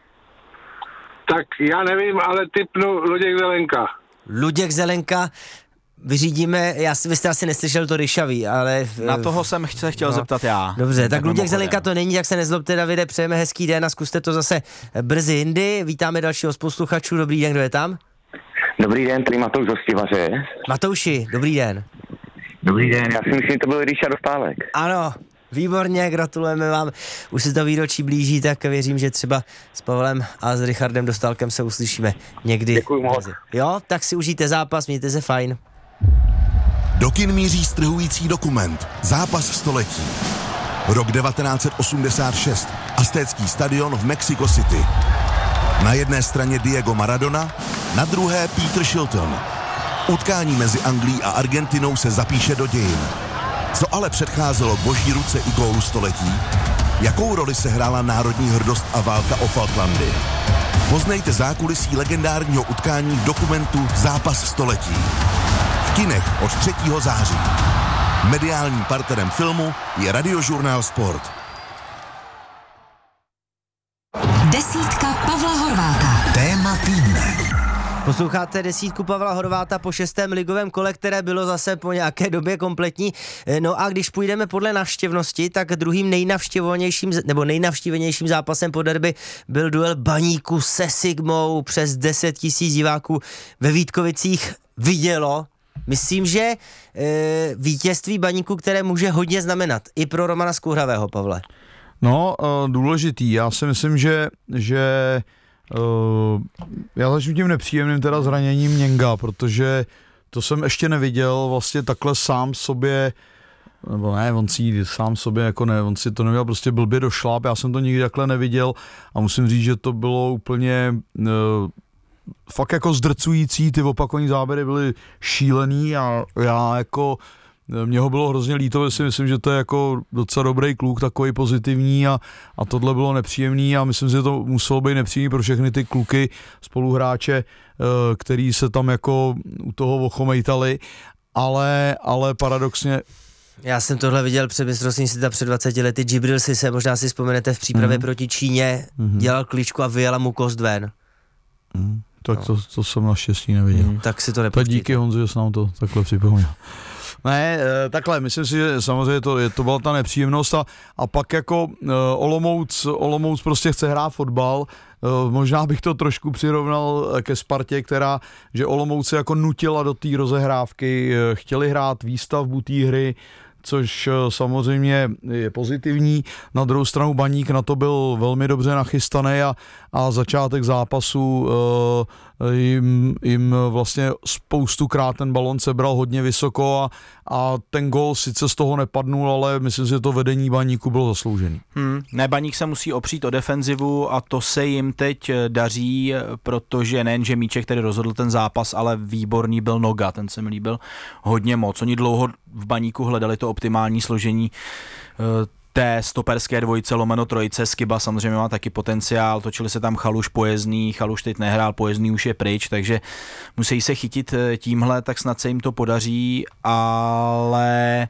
Tak já nevím, ale tipnu Luděk Zelenka. Luděk Zelenka, vyřídíme, já, vy jste asi neslyšel to ryšavý, ale... Na toho jsem se chtěl no, zeptat já. Dobře, tak Luděk Zelenka to není, tak se nezlobte, Davide, přejeme hezký den a zkuste to zase brzy jindy. Vítáme dalšího z posluchačů, dobrý den, kdo je tam? Dobrý den, tady Matouš z Hostivaře. Matouši, dobrý den. Dobrý den, já si myslím, že to byl Ríša Dostálek. Ano, výborně, gratulujeme vám. Už se to výročí blíží, tak věřím, že třeba s Pavlem a s Richardem Dostálkem se uslyšíme někdy. Děkuju moc. Jo, tak si užijte zápas, mějte se fajn. Do kin míří strhující dokument Zápas století. Rok devatenáct set osmdesát šest. Aztécký stadion v Mexico City. Na jedné straně Diego Maradona, na druhé Peter Shilton. Utkání mezi Anglií a Argentinou se zapíše do dějin. Co ale předcházelo boží ruce i gólu století? Jakou roli se hrála národní hrdost a válka o Falklandy? Poznejte zákulisí legendárního utkání v dokumentu Zápas století. V kinech od třetího září. Mediálním partnerem filmu je Radiožurnál Sport. Desítka Pavla Horváta. Téma týdne. Posloucháte desítku Pavla Horváta po šestém ligovém kole, které bylo zase po nějaké době kompletní. No a když půjdeme podle navštěvnosti, tak druhým nejnavštěvovanějším, nebo nejnavštívenějším zápasem po derby byl duel Baníku se Sigmou. Přes deset tisíc diváků ve Vítkovicích vidělo. Myslím, že e, vítězství Baníku, které může hodně znamenat i pro Romana Skouhravého, Pavle. No, důležitý. Já si myslím, že, že uh, já začnu tím nepříjemným teda zraněním Něnga, protože to jsem ještě neviděl vlastně takhle sám sobě, nebo ne, on si sám sobě jako ne, on si to neměl prostě blbě došláp, já jsem to nikdy takhle neviděl a musím říct, že to bylo úplně uh, fakt jako zdrcující, ty opakované záběry byly šílený a já jako mě ho bylo hrozně líto, si myslím, že to je jako docela dobrý kluk, takový pozitivní a, a tohle bylo nepříjemný a myslím si, že to muselo být nepříjemný pro všechny ty kluky, spoluhráče, který se tam jako u toho ochomejtali, ale, ale paradoxně. Já jsem tohle viděl před mistrovstvím světa před dvaceti lety, Džibril si se, možná si vzpomenete, v přípravě mm-hmm. proti Číně, mm-hmm. dělal kličku a vyjela mu kost ven. Mm, tak no. to, to jsem naštěstí neviděl. Mm, tak si to nepustíte. Díky Honzi, že jsi nám to takhle připomněl. Ne, takhle, myslím si, že samozřejmě to, to byla ta nepříjemnost a, a pak jako uh, Olomouc, Olomouc prostě chce hrát fotbal, uh, možná bych to trošku přirovnal ke Spartě, která, že Olomouc se jako nutila do té rozehrávky, uh, chtěli hrát výstavbu té hry, což samozřejmě je pozitivní. Na druhou stranu Baník na to byl velmi dobře nachystaný a, a začátek zápasu jim, jim vlastně spoustukrát ten balon sebral hodně vysoko a, a ten gól sice z toho nepadnul, ale myslím si, že to vedení Baníku bylo zasloužený. Hmm, ne, Baník se musí opřít o defenzivu a to se jim teď daří, protože nejen, že Míček tedy rozhodl ten zápas, ale výborný byl Noga, ten se mi líbil hodně moc. Oni dlouho v Baníku hledali to optimální složení té stoperské dvojice lomeno trojice. Skyba samozřejmě má taky potenciál, točili se tam Chaluš, Pojezdný, Chaluš teď nehrál, Pojezdný už je pryč, takže musí se chytit tímhle, tak snad se jim to podaří, ale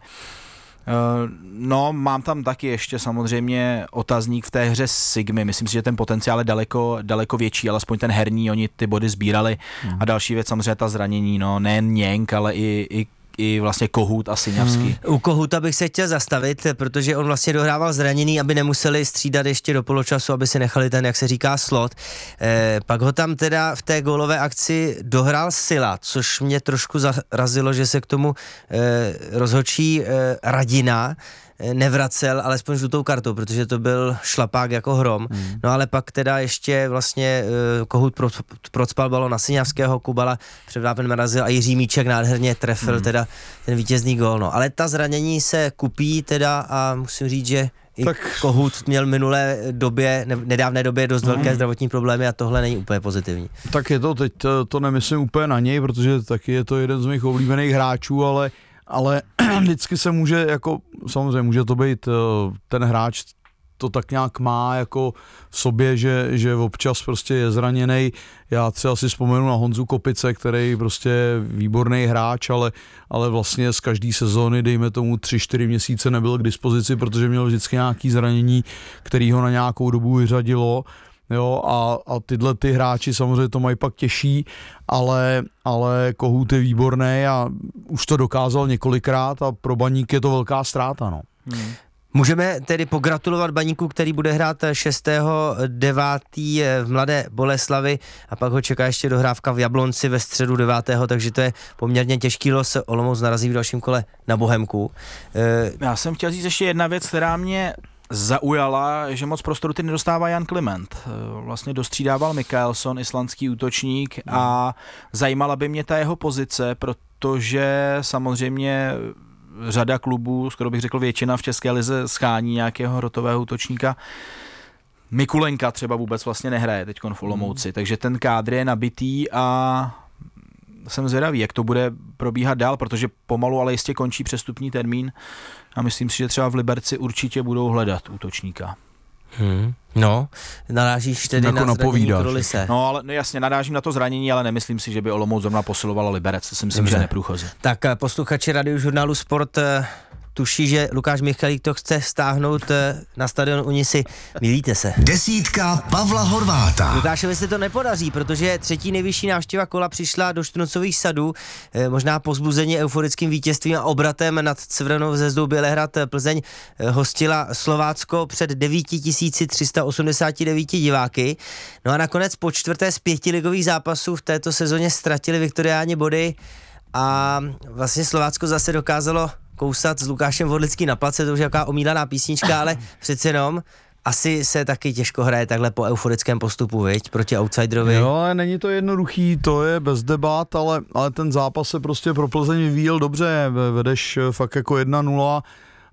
no, mám tam taky ještě samozřejmě otazník v té hře s Sigmy. Myslím si, že ten potenciál je daleko, daleko větší, alespoň ten herní, oni ty body sbírali. Hmm. A další věc samozřejmě ta zranění, no, nejen Něnk, ale i, i i vlastně Kohut a Syňavský. Hmm. U Kohuta bych se chtěl zastavit, protože on vlastně dohrával zraněný, aby nemuseli střídat ještě do poločasu, aby si nechali ten, jak se říká, slot. Eh, pak ho tam teda v té gólové akci dohrál Sila, což mě trošku zarazilo, že se k tomu eh, rozhodčí eh, Radina nevracel alespoň žlutou kartou, protože to byl šlapák jako hrom. Hmm. No ale pak teda ještě vlastně uh, Kohut pro, procpal balon na Syňavského, Kubala převlápen narazil a Jiří Míček nádherně trefil hmm. teda ten vítězný gól. No. Ale ta zranění se kupí teda a musím říct, že i tak Kohut měl minulé době, ne, nedávné době dost velké hmm. zdravotní problémy a tohle není úplně pozitivní. Tak je to teď, to, to nemyslím úplně na něj, protože taky je to jeden z mých oblíbených hráčů, ale ale vždycky se může, jako samozřejmě může to být, ten hráč to tak nějak má jako v sobě, že, že občas prostě je zraněnej. Já třeba si vzpomenu na Honzu Kopice, který prostě je výborný hráč, ale, ale vlastně z každé sezóny, dejme tomu tři čtyři měsíce nebyl k dispozici, protože měl vždycky nějaký zranění, který ho na nějakou dobu vyřadilo. Jo, a, a tyhle ty hráči samozřejmě to mají pak těžší, ale, ale Kohut je výborný a už to dokázal několikrát a pro Baník je to velká ztráta. No. Hmm. Můžeme tedy pogratulovat Baníku, který bude hrát šestého devátého v Mladé Boleslavi a pak ho čeká ještě dohrávka v Jablonci ve středu devátého takže to je poměrně těžký los. Olomouc narazí v dalším kole na Bohemku. E... Já jsem chtěl říct ještě jedna věc, která mě zaujala, že moc prostoru ty nedostává Jan Kliment. Vlastně dostřídával Mikaelson, islandský útočník a zajímala by mě ta jeho pozice, protože samozřejmě řada klubů, skoro bych řekl většina v České lize schání nějakého rotového útočníka. Mikulenka třeba vůbec vlastně nehraje teď v Olomouci, hmm. takže ten kádr je nabitý a jsem zvědavý, jak to bude probíhat dál, protože pomalu, ale jistě končí přestupní termín a myslím si, že třeba v Liberci určitě budou hledat útočníka. Hmm. No, narážíš tedy jako na zranění Krulise. No, ale no jasně, narážím na to zranění, ale nemyslím si, že by Olomouc zrovna posilovala Liberec, to si myslím, Dobře. že neprůchozí. Tak posluchači Radiožurnálu Sport tuší, že Lukáš Michalík to chce stáhnout na stadion Unisy. Milíte se. Desítka Pavla Horváta. Lukášovi se to nepodaří, protože třetí nejvyšší návštěva kola přišla do Štruncových sadů. Možná povzbuzení euforickým vítězstvím a obratem nad Crvenou zvezdou Bělehrad Plzeň hostila Slovácko před devět tisíc tři sta osmdesát devět diváky. No a nakonec po čtvrté z pěti ligových zápasů v této sezóně ztratili viktoriáni body a vlastně Slovácko zase dokázalo kousat s Lukášem Vodlickým na place, to už je jaká omílaná písnička, ale přece jenom asi se taky těžko hraje takhle po euforickém postupu, viď, proti outsiderovi. Jo, ale není to jednoduchý, to je bez debat, ale, ale ten zápas se prostě pro Plzeň vyvíjel dobře, vedeš fakt jako jedna nula,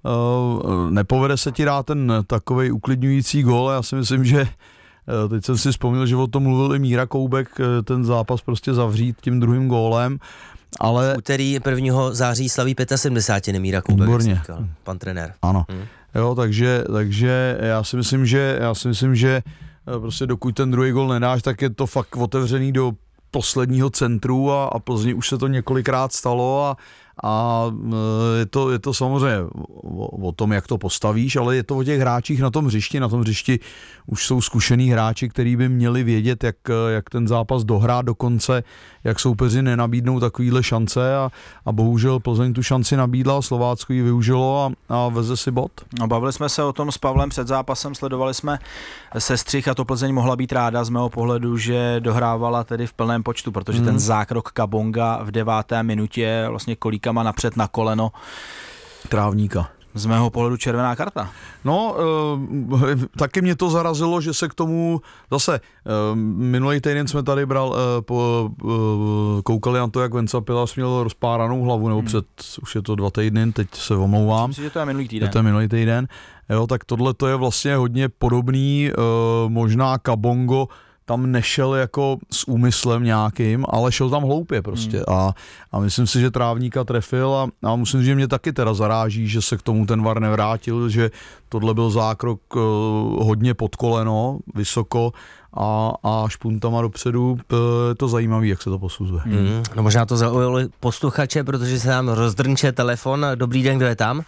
uh, nepovede se ti dát ten takovej uklidňující gól, já si myslím, že uh, teď jsem si vzpomněl, že o tom mluvil i Míra Koubek, ten zápas prostě zavřít tím druhým gólem. Ale... V úterý prvního září slaví sedmdesát pět Míra Koubek, říkal pan trenér. Ano, hmm. jo, takže, takže já si myslím, že já si myslím, že prostě dokud ten druhý gol nedáš, tak je to fakt otevřený do posledního centru a, a Plzni už se to několikrát stalo a, a je, to, je to samozřejmě o, o tom, jak to postavíš, ale je to o těch hráčích na tom hřišti. Na tom hřišti už jsou zkušený hráči, kteří by měli vědět, jak, jak ten zápas dohrát do konce, jak soupeři nenabídnou takovýhle šance a, a bohužel Plzeň tu šanci nabídla, Slovácko ji využilo a, a veze si bod. No, bavili jsme se o tom s Pavlem před zápasem, sledovali jsme sestřih a to Plzeň mohla být ráda z mého pohledu, že dohrávala tedy v plném počtu, protože hmm. ten zákrok Kabonga v deváté minutě vlastně kolíkama napřed na koleno Trávníka. z mého pohledu červená karta. No, e, taky mě to zarazilo, že se k tomu zase, e, minulý týden jsme tady bral, e, po, e, koukali na to, jak Venca Pilas měl rozpáranou hlavu, nebo před, už je to dva týdny, teď se omlouvám. Myslím, že to je minulý týden. To je minulý týden. Jo, tak tohle to je vlastně hodně podobný, e, možná Kabongo tam nešel jako s úmyslem nějakým, ale šel tam hloupě prostě hmm. a, a myslím si, že Trávníka trefil a, a musím říct, že mě taky teda zaráží, že se k tomu ten V A R nevrátil, že tohle byl zákrok uh, hodně pod koleno, vysoko a, a špuntama dopředu, je to zajímavý, jak se to posuzuje. Hmm. No možná to zaujalo posluchače, protože se nám rozdrnče telefon. Dobrý den, kdo je tam?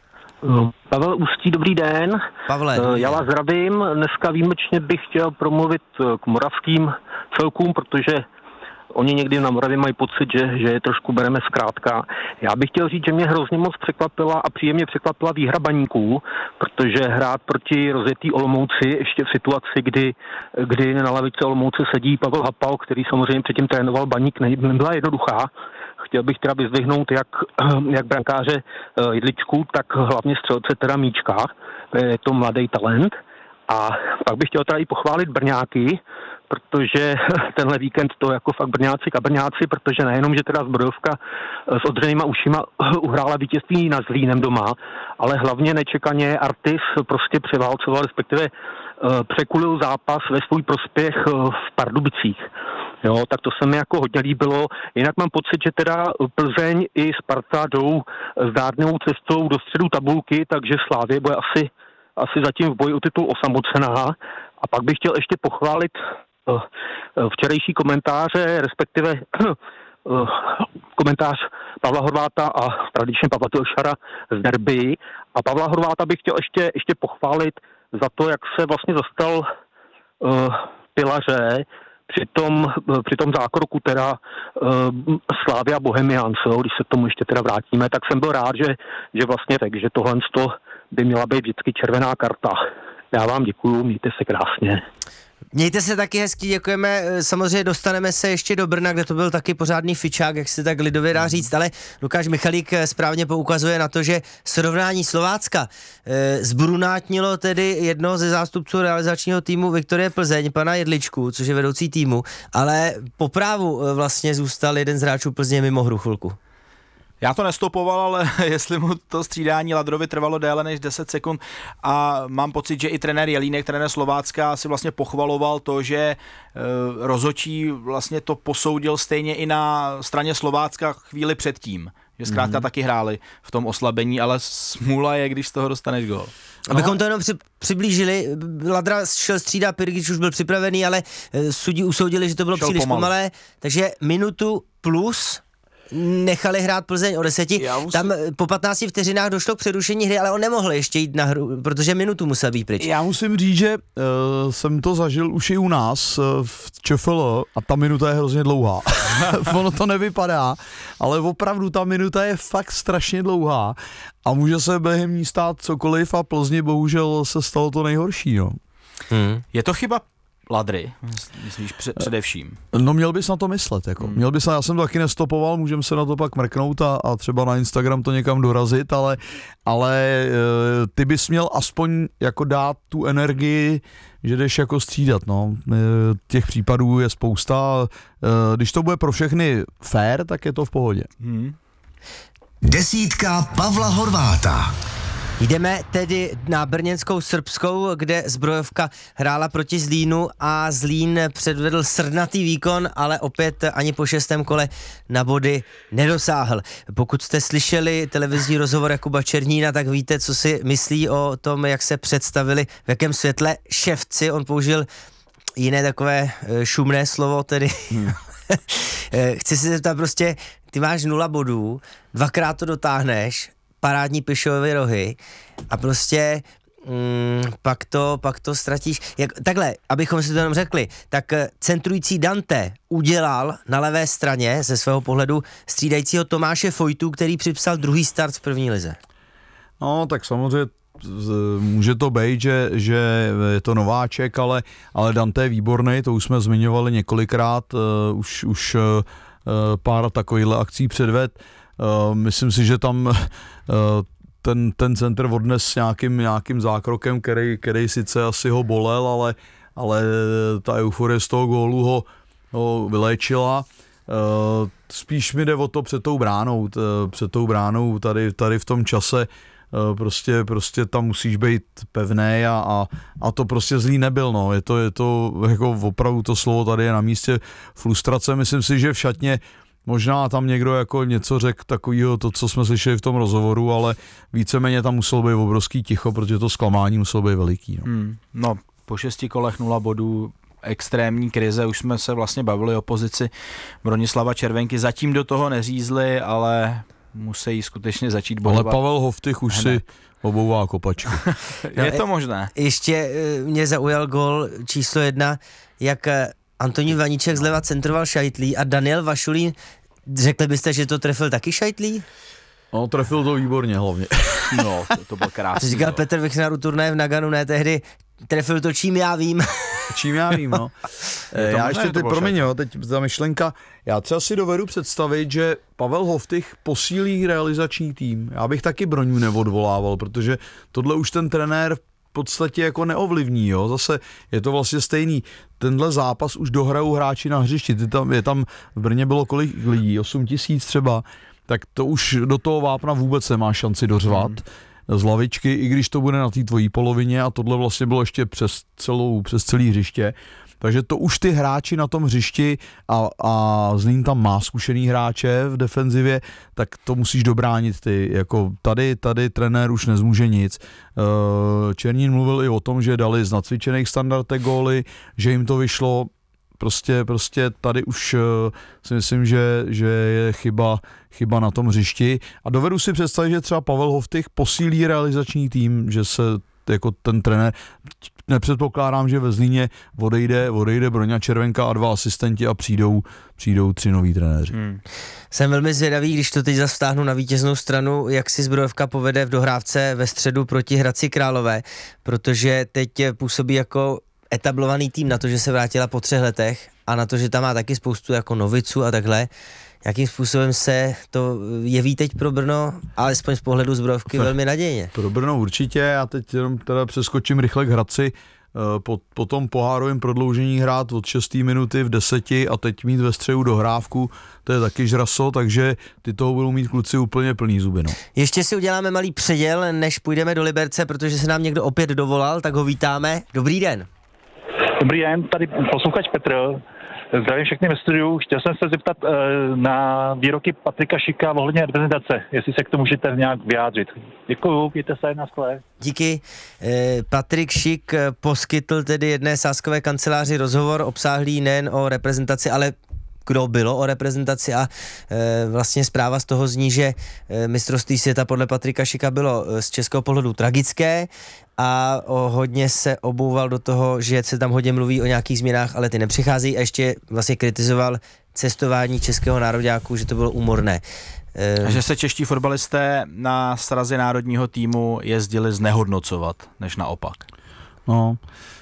Pavel Ústí, dobrý den. Pavle, dobrý Já vás zdravím. Dneska výjimečně bych chtěl promluvit k moravským celkům, protože oni někdy na Moravě mají pocit, že, že je trošku bereme zkrátka. Já bych chtěl říct, že mě hrozně moc překvapila a příjemně překvapila výhra Baníků, protože hrát proti rozjetý Olomouci ještě v situaci, kdy, kdy na lavice Olomouce sedí Pavel Hapal, který samozřejmě předtím trénoval Baník, nebyla jednoduchá. Chtěl bych teda vyzdvihnout jak, jak brankáře Jidličku, tak hlavně střelce teda Míčka. Je to mladý talent. A pak bych chtěl teda i pochválit Brňáky, protože tenhle víkend to jako fakt Brňáci a Brňáci, protože nejenom, že teda Zbrojovka s odřenýma ušima uhrála vítězství nad Zlínem doma, ale hlavně nečekaně Artis prostě převálcoval, respektive překulil zápas ve svůj prospěch v Pardubicích. Jo, tak to se mi jako hodně líbilo. Jinak mám pocit, že teda Plzeň i Sparta jdou zdárnou cestou do středu tabulky, takže Slávě bude asi, asi zatím v boji o titul osamocená. A pak bych chtěl ještě pochválit uh, včerejší komentáře, respektive uh, komentář Pavla Horváta a tradičně Pavla Tilšara z derby. A Pavla Horváta bych chtěl ještě, ještě pochválit za to, jak se vlastně zastal uh, Pilaře, Při tom, při tom zákroku teda uh, Slavia Bohemians, když se k tomu ještě teda vrátíme, tak jsem byl rád, že, že vlastně tak, že tohle by měla být vždycky červená karta. Já vám děkuju, mějte se krásně. Mějte se taky hezky, děkujeme. Samozřejmě dostaneme se ještě do Brna, kde to byl taky pořádný fičák, jak se tak lidově dá říct, ale Lukáš Michalík správně poukazuje na to, že srovnání Slovácka e, zbrunátnilo tedy jednoho ze zástupců realizačního týmu Viktorie Plzeň, pana Jedličku, což je vedoucí týmu, ale po právu vlastně zůstal jeden z hráčů Plzně mimo hru chvilku. Já to nestopoval, ale jestli mu to střídání Ladrovi trvalo déle než deset sekund a mám pocit, že i trenér Jelínek, trenér Slovácka, si vlastně pochvaloval to, že e, rozhodčí vlastně to posoudil stejně i na straně Slovácka chvíli předtím. Že zkrátka mm-hmm. taky hráli v tom oslabení, ale smůla je, když z toho dostaneš gól. Abychom to jenom při, přiblížili, Ladra šel střídat, Pirgič už byl připravený, ale sudí usoudili, že to bylo šel příliš pomalu. pomalé, takže minutu plus nechali hrát Plzeň o deseti. Musím... Tam po patnácti vteřinách došlo k přerušení hry, ale on nemohl ještě jít na hru, protože minutu musel být pryč. Já musím říct, že uh, jsem to zažil už i u nás uh, v ČFL a ta minuta je hrozně dlouhá. Ono to nevypadá, ale opravdu ta minuta je fakt strašně dlouhá a může se během ní stát cokoliv a Plzni bohužel se stalo to nejhorší. No. Hmm. Je to chyba Ladry, myslíš především? No měl bys na to myslet, jako. Hmm. Měl bys, já jsem to taky nestopoval, můžeme se na to pak mrknout a, a třeba na Instagram to někam dorazit, ale, ale ty bys měl aspoň jako dát tu energii, že jdeš jako střídat, no. Těch případů je spousta, když to bude pro všechny fair, tak je to v pohodě. Hmm. Desítka Pavla Horváta. Jdeme tedy na brněnskou Srbskou, kde Zbrojovka hrála proti Zlínu a Zlín předvedl srdnatý výkon, ale opět ani po šestém kole na body nedosáhl. Pokud jste slyšeli televizní rozhovor Jakuba Černína, tak víte, co si myslí o tom, jak se představili, v jakém světle ševci. On použil jiné takové šumné slovo, tedy hmm. Chci se zeptat prostě, ty máš nula bodů, dvakrát to dotáhneš, parádní Pišovy rohy a prostě mm, pak, to, pak to ztratíš. Jak, takhle, abychom si to jenom řekli, tak centrující Dante udělal na levé straně ze svého pohledu střídajícího Tomáše Fojtu, který připsal druhý start v první lize. No, tak samozřejmě může to být, že, že je to nováček, ale, ale Dante je výborný, to už jsme zmiňovali několikrát, uh, už, už uh, pár takovýchhle akcí předved. Uh, myslím si, že tam uh, ten, ten center odnes s nějakým, nějakým zákrokem, který, který sice asi ho bolel, ale, ale ta euforie z toho gólu ho, ho vyléčila. Spíš mi jde o to před tou bránou, před tou bránou tady, tady v tom čase. Prostě, prostě tam musíš být pevnej a, a, a to prostě zlý nebyl, no. Je to, je to jako opravdu to slovo tady je na místě frustrace. Myslím si, že v šatně možná tam někdo jako něco řekl takového, to, co jsme slyšeli v tom rozhovoru, ale víceméně tam muselo být obrovský ticho, protože to zklamání muselo být veliký. No, hmm, no po šesti kolech nula bodů, extrémní krize, už jsme se vlastně bavili o pozici Bronislava Červenky, zatím do toho neřízli, ale musí skutečně začít bojovat. Ale Pavel Hoftych už hned si obouvá kopačku. Je to možné. Ještě mě zaujal gól číslo jedna, jak Antonín Vaníček zleva centroval Šajtlí a Daniel Vašulín, řekli byste, že to trefil taky Šajtlí? No, trefil to výborně hlavně. No, to, to bylo krásný. Říkal no. Petr Vichnar u turnaje v Naganu, ne tehdy, trefil to čím já vím. Čím já vím, no. Já ještě teď, promiň, jo, teď ta myšlenka, já třeba si dovedu představit, že Pavel Hoftych posílí realizační tým. Já bych taky Broňu neodvolával, protože tohle už ten trenér v podstatě jako neovlivní, jo. Zase je to vlastně stejný. Tenhle zápas už dohrajou hráči na hřišti. Ty tam, je tam, v Brně bylo kolik lidí, osm tisíc třeba, tak to už do toho vápna vůbec nemá šanci dořvat. Hmm. Z lavičky, i když to bude na té tvojí polovině a tohle vlastně bylo ještě přes celou, přes celý hřiště. Takže to už ty hráči na tom hřišti a, a Zlín tam má zkušený hráče v defenzivě, tak to musíš dobránit ty. Jako tady, tady trenér už nezmůže nic. Černín mluvil i o tom, že dali z nacvičených standardek góly, že jim to vyšlo. Prostě, prostě tady už uh, si myslím, že, že je chyba, chyba na tom hřišti a dovedu si představit, že třeba Pavel Hoftych posílí realizační tým, že se jako ten trenér, nepředpokládám, že ve Zlíně odejde, odejde Broňa Červenka a dva asistenti a přijdou, přijdou tři noví trenéři. Hmm. Jsem velmi zvědavý, když to teď zase vtáhnu na vítěznou stranu, jak si Zbrojovka povede v dohrávce ve středu proti Hradci Králové, protože teď působí jako etablovaný tým na to, že se vrátila po třech letech a na to, že tam má taky spoustu jako noviců a takhle. Jakým způsobem se to jeví teď pro Brno, alespoň z pohledu Zbrojovky, velmi nadějně? Pro Brno určitě, já teď jenom teda přeskočím rychle k Hradci, po, po tom pohárovém prodloužení hrát od šesté minuty v deseti a teď mít ve středu dohrávku, to je taky žraso, takže ty toho budou mít kluci úplně plný zuby. No. Ještě si uděláme malý předěl, než půjdeme do Liberce, protože se nám někdo opět dovolal, tak ho vítáme. Dobrý den. Dobrý den, tady posluchač Petr. Zdravím všechny ve studiu. Chtěl jsem se zeptat uh, na výroky Patrika Šika ohledně reprezentace, jestli se k tomu můžete nějak vyjádřit. Děkuju, mějte se na skle. Díky. E, Patrik Šik poskytl tedy jedné sázkové kanceláři rozhovor obsáhlý nejen o reprezentaci, ale kdo bylo o reprezentaci a e, vlastně zpráva z toho zní, že e, mistrovství světa podle Patrika Šika bylo e, z českého pohledu tragické a o, hodně se obouval do toho, že se tam hodně mluví o nějakých změnách, ale ty nepřicházejí a ještě vlastně kritizoval cestování českého nároďáku, že to bylo úmorné. E, a že se čeští fotbalisté na srazy národního týmu jezdili znehodnocovat, než naopak. No,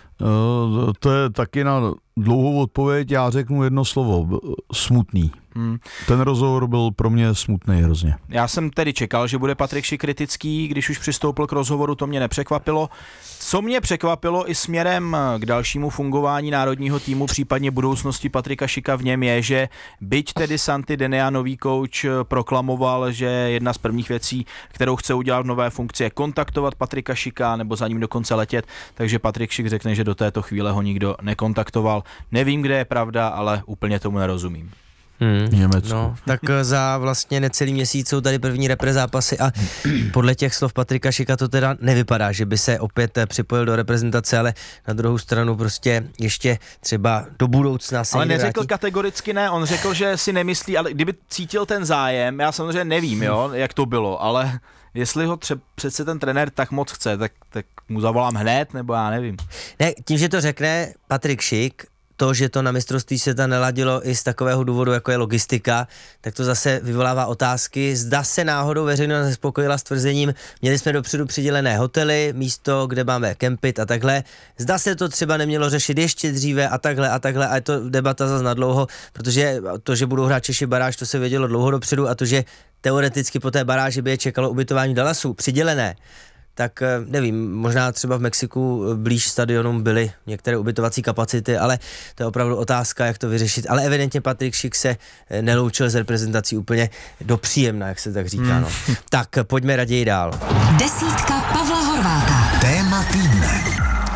e, to je taky na dlouhou odpověď, já řeknu jedno slovo, smutný. Hmm. Ten rozhovor byl pro mě smutný hrozně. Já jsem tedy čekal, že bude Patrik Šik kritický, když už přistoupil k rozhovoru, to mě nepřekvapilo. Co mě překvapilo i směrem k dalšímu fungování národního týmu, případně budoucnosti Patrika Šika v něm je, že byť tedy Santi Denea, nový kouč, proklamoval, že jedna z prvních věcí, kterou chce udělat v nové funkci, je kontaktovat Patrika Šika nebo za ním dokonce letět, takže Patrik Šik řekne, že do této chvíle ho nikdo nekontaktoval. Nevím, kde je pravda, ale úplně tomu nerozumím. Hmm. No, tak za vlastně necelý měsíc jsou tady první repre zápasy a podle těch slov Patrika Šika to teda nevypadá, že by se opět připojil do reprezentace, ale na druhou stranu prostě ještě třeba do budoucna se ale neřekl vrátí. Kategoricky ne, on řekl, že si nemyslí, ale kdyby cítil ten zájem, já samozřejmě nevím, jo, jak to bylo, ale jestli ho tře- přece ten trenér tak moc chce, tak, tak mu zavolám hned, nebo já nevím. Ne, tím, že to řekne Patrik Šik, to, že to na mistrovství světa neladilo i z takového důvodu, jako je logistika, tak to zase vyvolává otázky. Zda se náhodou veřejnost nespokojila s tvrzením, měli jsme dopředu přidělené hotely, místo, kde máme kempit a takhle. Zda se to třeba nemělo řešit ještě dříve a takhle a takhle a je to debata zase na dlouho, protože to, že budou hrát Češi baráž, to se vědělo dlouho dopředu a to, že teoreticky po té baráži by je čekalo ubytování Dallasu přidělené, tak nevím, možná třeba v Mexiku blíž stadionům byly některé ubytovací kapacity, ale to je opravdu otázka, jak to vyřešit. Ale evidentně Patrik Schick se neloučil z reprezentací úplně do příjemna, jak se tak říká. Hmm. No. Tak pojďme raději dál. Desítka Pavla Horváta. Téma týdne.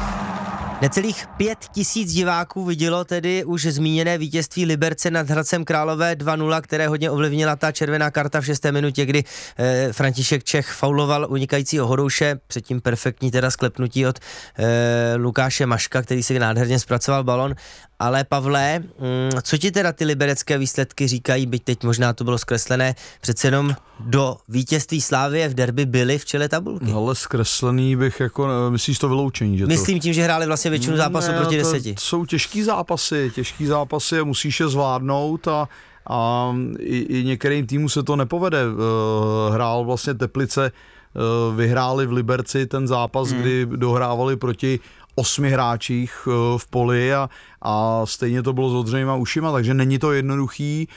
Necelých pět tisíc diváků vidělo tedy už zmíněné vítězství Liberce nad Hradcem Králové dva nula, které hodně ovlivnila ta červená karta v šesté minutě, kdy eh, František Čech fauloval unikajícího Horouše, předtím perfektní teda sklepnutí od eh, Lukáše Maška, který si nádherně zpracoval balon. Ale Pavle, mm, co ti teda ty liberecké výsledky říkají, byť teď možná to bylo zkreslené, přece jenom do vítězství Slavie v derby byly v čele tabulky? Ale zkreslený bych jako, myslíš to vyloučení? Že to... Myslím tím, že hráli vlastně většinu zápasů ne, proti to, deseti. To jsou těžký zápasy, těžký zápasy a musíš je zvládnout a, a i, i některým týmu se to nepovede. Hrál vlastně Teplice, vyhráli v Liberci ten zápas, hmm. kdy dohrávali proti osmi hráčích v poli a, a stejně to bylo s odřejma ušima, takže není to jednoduchý.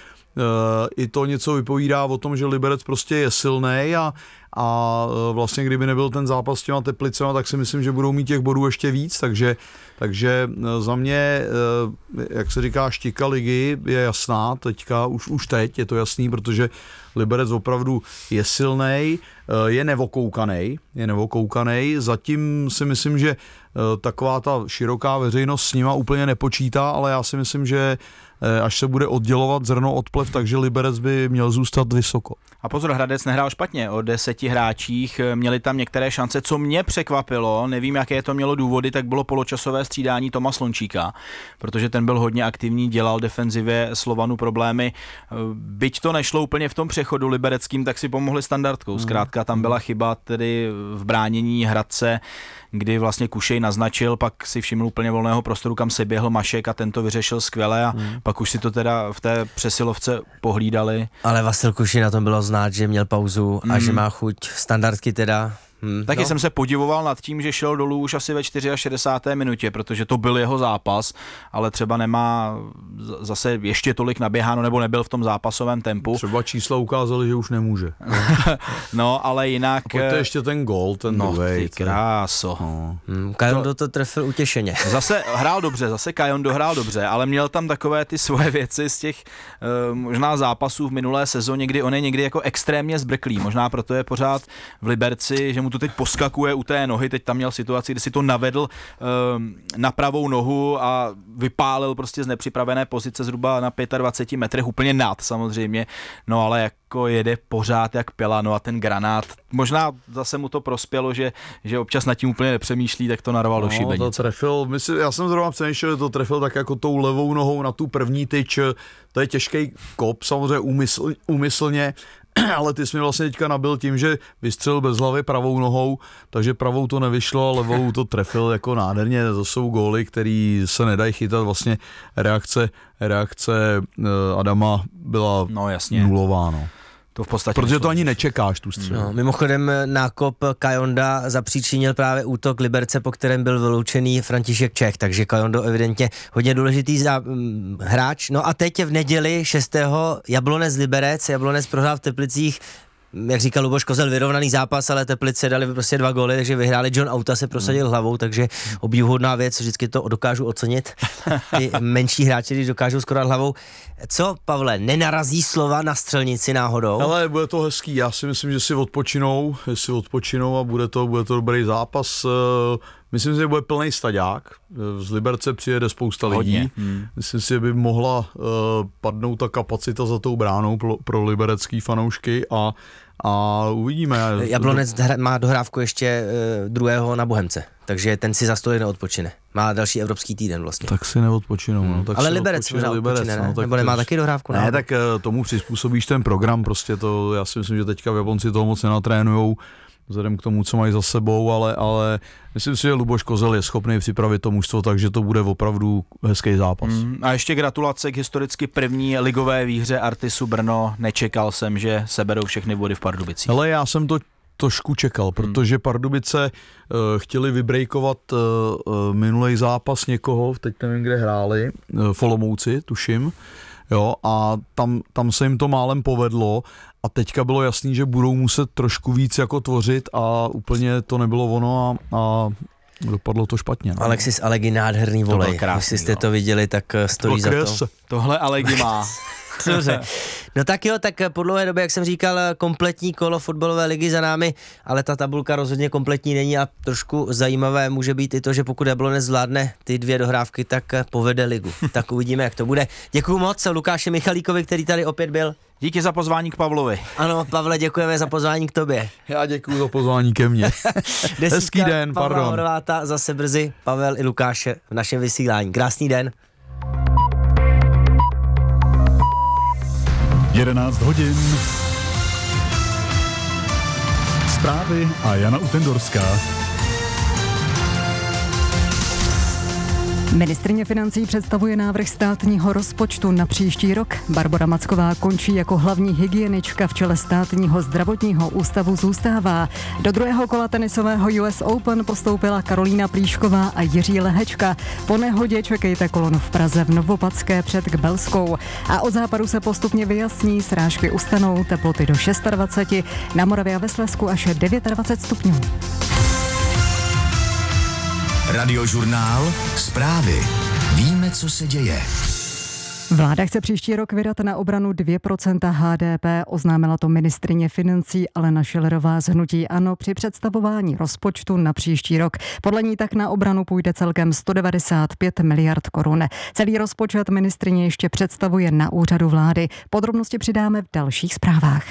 I to něco vypovídá o tom, že Liberec prostě je silnej a, a vlastně kdyby nebyl ten zápas s těma Teplicema, tak si myslím, že budou mít těch bodů ještě víc, takže, takže za mě, jak se říká, štika ligy je jasná, teďka, už, už teď je to jasný, protože Liberec opravdu je silnej, je nevokoukanej, je nevokoukanej, zatím si myslím, že taková ta široká veřejnost s nima úplně nepočítá, ale já si myslím, že až se bude oddělovat zrno od plev, takže Liberec by měl zůstat vysoko. A pozor, Hradec nehrál špatně, o deseti hráčích, měli tam některé šance, co mě překvapilo, nevím, jaké to mělo důvody, tak bylo poločasové střídání Toma Slončíka, protože ten byl hodně aktivní, dělal defenzivě Slovanu problémy, byť to nešlo úplně v tom přechodu libereckým, tak si pomohli standardkou, zkrátka tam byla chyba tedy v bránění Hradce, kdy vlastně Kušej naznačil, pak si všiml úplně volného prostoru, kam se běhl Mašek a ten to vyřešil skvěle a hmm. pak už si to teda v té přesilovce pohlídali. Ale Vasil Kušej na tom bylo znát, že měl pauzu a hmm. že má chuť standardky teda. Hmm, Taky no. jsem se podivoval nad tím, že šel dolů už asi ve šedesáté čtvrté minutě, protože to byl jeho zápas, ale třeba nemá zase ještě tolik naběháno, nebo nebyl v tom zápasovém tempu. Třeba čísla ukázaly, že už nemůže. No, ale jinak... A pojďte ještě ten gól, ten no, druhej. Ty kráso. No. Hmm, Kajondo to trefil utěšeně. Zase hrál dobře, zase Kajondo hrál dobře, ale měl tam takové ty svoje věci z těch uh, možná zápasů v minulé sezóně, kdy on je někdy jako extrémně zbrklý. Možná proto je pořád v Liberci, že mu to teď poskakuje u té nohy, teď tam měl situaci, kdy si to navedl um, na pravou nohu a vypálil prostě z nepřipravené pozice zhruba na dvacet pět metrech, úplně nad samozřejmě, no ale jako jede pořád jak pila, no a ten granát, možná zase mu to prospělo, že, že občas nad tím úplně nepřemýšlí, tak to narval no, do šibenice. To trefil, myslím, já jsem zrovna přemýšlel, že to trefil tak jako tou levou nohou na tu první tyč, to je těžký kop, samozřejmě úmysl, úmyslně, ale ty jsi mi vlastně teďka nabil tím, že vystřelil bez hlavy pravou nohou, takže pravou to nevyšlo, levou to trefil jako nádherně. To jsou góly, který se nedají chytat. Vlastně reakce, reakce Adama byla no, jasně. nulová. No. To v podstatě protože to ani nečekáš, tu střelu. No, mimochodem nákop Kajonda zapříčinil právě útok Liberce, po kterém byl vyloučený František Čech, takže Kajondo evidentně hodně důležitý za, hm, hráč. No a teď v neděli šestého Jablonec Liberec, Jablonec prohrál v Teplicích, jak říkal Luboš Kozel, vyrovnaný zápas, ale Teplice dali prostě dva góly, takže vyhráli. John Auta se prosadil hmm. hlavou, takže obdivuhodná věc, vždycky to dokážu ocenit. Ty menší hráči, když dokážou skorovat hlavou. Co, Pavle, nenarazí Slova na střelnici náhodou? Ale bude to hezký, já si myslím, že si odpočinou, že si odpočinou a bude to, bude to dobrý zápas. Myslím si, že bude plný staďák. Z Liberce přijede spousta lidí. Hmm. Myslím si, že by mohla uh, padnout ta kapacita za tou bránou pro, pro liberecký fanoušky a, a uvidíme. Jablonec má dohrávku ještě uh, druhého na Bohemce, takže ten si za stolik neodpočine. Má další evropský týden vlastně. Tak si neodpočinou. Hmm. No, tak ale si Liberec možná odpočine, ne? No, tak nebo nemá to, taky dohrávku? Ne, tak uh, tomu přizpůsobíš ten program, prostě to, já si myslím, že teďka v Japonci toho moc nenatrénujou. vzhledem k tomu, co mají za sebou, ale, ale myslím si, že Luboš Kozel je schopný připravit to mužstvo, takže to bude opravdu hezký zápas. Mm, a ještě gratulace k historicky první ligové výhře Artisu Brno. Nečekal jsem, že seberou všechny body v Pardubicích. Ale já jsem to trošku čekal, protože Pardubice uh, chtěli vybrejkovat uh, uh, minulej zápas někoho, teď nevím, kde hráli, uh, v Olomouci, tuším, jo, a tam, tam se jim to málem povedlo a teďka bylo jasný, že budou muset trošku víc jako tvořit a úplně to nebylo ono a, a dopadlo to špatně. No. Alexis Alegi, nádherný volej. Jestli jste to viděli, tak stojí to za to. Tohle Alegi má. Dobře. No tak jo, tak po dlouhé době, jak jsem říkal, kompletní kolo fotbalové ligy za námi, ale ta tabulka rozhodně kompletní není a trošku zajímavé může být i to, že pokud Jablonec zvládne ty dvě dohrávky, tak povede ligu. Tak uvidíme, jak to bude. Děkuju moc Lukáši Michalíkovi, který tady opět byl. Díky za pozvání k Pavlovi. Ano, Pavle, děkujeme za pozvání k tobě. Já děkuju za pozvání ke mně. Hezký den, Pavla pardon. Horváta, zase brzy Pavel i Lukáše v našem vysílání. Krásný den. jedenáct hodin. Zprávy a Jana Utendorská. Ministryně financí představuje návrh státního rozpočtu na příští rok. Barbora Macková končí jako hlavní hygienička v čele státního zdravotního ústavu zůstává. Do druhého kola tenisového U S Open postoupila Karolína Plíšková a Jiří Lehečka. Po nehodě čekejte kolonu v Praze v Novopadské před Kbelskou. A od západu se postupně vyjasní, srážky ustanou, teploty do dvacet šest, na Moravě a ve Slezsku až dvacet devět stupňů. Radiožurnál, zprávy. Víme, co se děje. Vláda chce příští rok vydat na obranu dvě procenta H D P, oznámila to ministryně financí Alena Schillerová z hnutí ANO při představování rozpočtu na příští rok. Podle ní tak na obranu půjde celkem sto devadesát pět miliard korun. Celý rozpočet ministryně ještě představuje na úřadu vlády. Podrobnosti přidáme v dalších zprávách.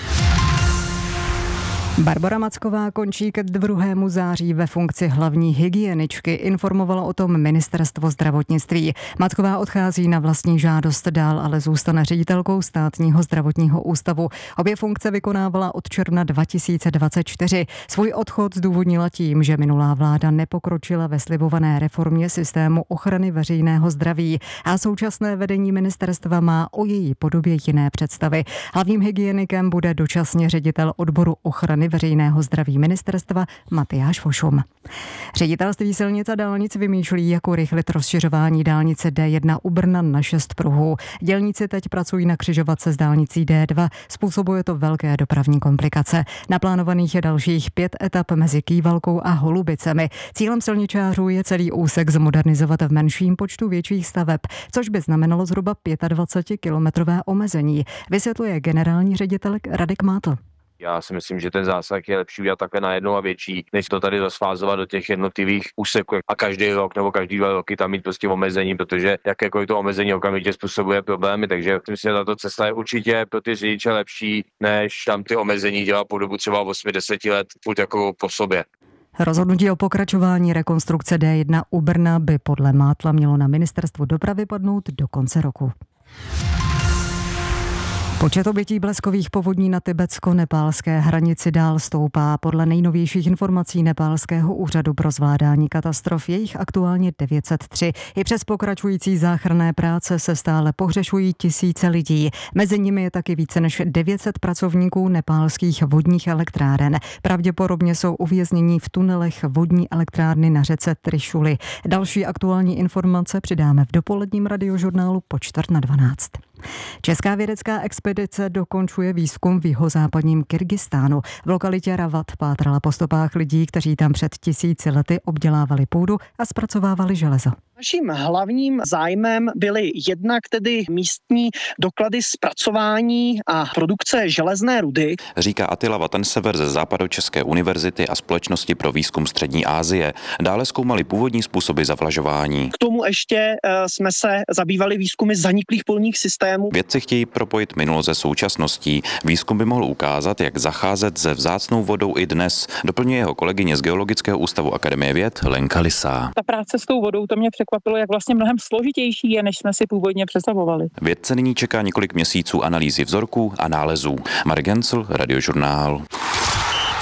Barbora Macková končí ke druhému září ve funkci hlavní hygieničky, informovalo o tom ministerstvo zdravotnictví. Macková odchází na vlastní žádost, dál ale zůstane ředitelkou státního zdravotního ústavu. Obě funkce vykonávala od června dva tisíce dvacet čtyři. Svůj odchod zdůvodnila tím, že minulá vláda nepokročila ve slibované reformě systému ochrany veřejného zdraví a současné vedení ministerstva má o její podobě jiné představy. Hlavním hygienikem bude dočasně ředitel odboru ochrany veřejného zdraví ministerstva Matyáš Fošum. Ředitelství silnic a dálnic vymýšlí, jak urychlit rozšiřování dálnice D jedna u Brna na šest pruhů. Dělníci teď pracují na křižovatce s dálnicí D dva, způsobuje to velké dopravní komplikace. Naplánovaných je dalších pět etap mezi Kývalkou a Holubicemi. Cílem silničářů je celý úsek zmodernizovat v menším počtu větších staveb, což by znamenalo zhruba dvacetikilometrové omezení, vysvětluje generální ředitel Radek Mátl. Já si myslím, že ten zásah je lepší udělat takhle najednou a větší, než to tady rozfázovat do těch jednotlivých úseků a každý rok nebo každý dva roky tam mít prostě omezení, protože jakékoliv to omezení okamžitě způsobuje problémy, takže myslím, že tato cesta je určitě pro ty řidiče lepší, než tam ty omezení dělat po dobu třeba osm deset let furt jako po sobě. Rozhodnutí o pokračování rekonstrukce D jedna u Brna by podle Mátla mělo na ministerstvu dopravy padnout do konce roku. Počet obětí bleskových povodní na tibetsko-nepálské hranici dál stoupá. Podle nejnovějších informací nepálského úřadu pro zvládání katastrof je jich aktuálně devět set tři. I přes pokračující záchranné práce se stále pohřešují tisíce lidí. Mezi nimi je taky více než devět set pracovníků nepálských vodních elektráren. Pravděpodobně jsou uvězněni v tunelech vodní elektrárny na řece Trišuli. Další aktuální informace přidáme v dopoledním radiožurnálu po čtvrt na dvanáct. Česká vědecká expedice dokončuje výzkum v jihozápadním Kyrgyzstánu. V lokalitě Ravat pátrala po stopách lidí, kteří tam před tisíci lety obdělávali půdu a zpracovávali železo. Naším hlavním zájmem byly jednak tedy místní doklady zpracování a produkce železné rudy. Říká Attila Vatensever ze Západočeské univerzity a Společnosti pro výzkum Střední Asie. Dále zkoumali původní způsoby zavlažování. K tomu ještě jsme se zabývali výzkumy zaniklých polních systémů. Vědci chtějí propojit minulost se současností. Výzkum by mohl ukázat, jak zacházet se vzácnou vodou i dnes. Doplňuje jeho kolegyně z Geologického ústavu Akademie věd Lenka Lisá. Ta práce s tou vodou, to mě překvapilo, jak vlastně mnohem složitější je, než jsme si původně představovali. Vědce nyní čeká několik měsíců analýzy vzorků a nálezů. Mark Hensel, Radiožurnál.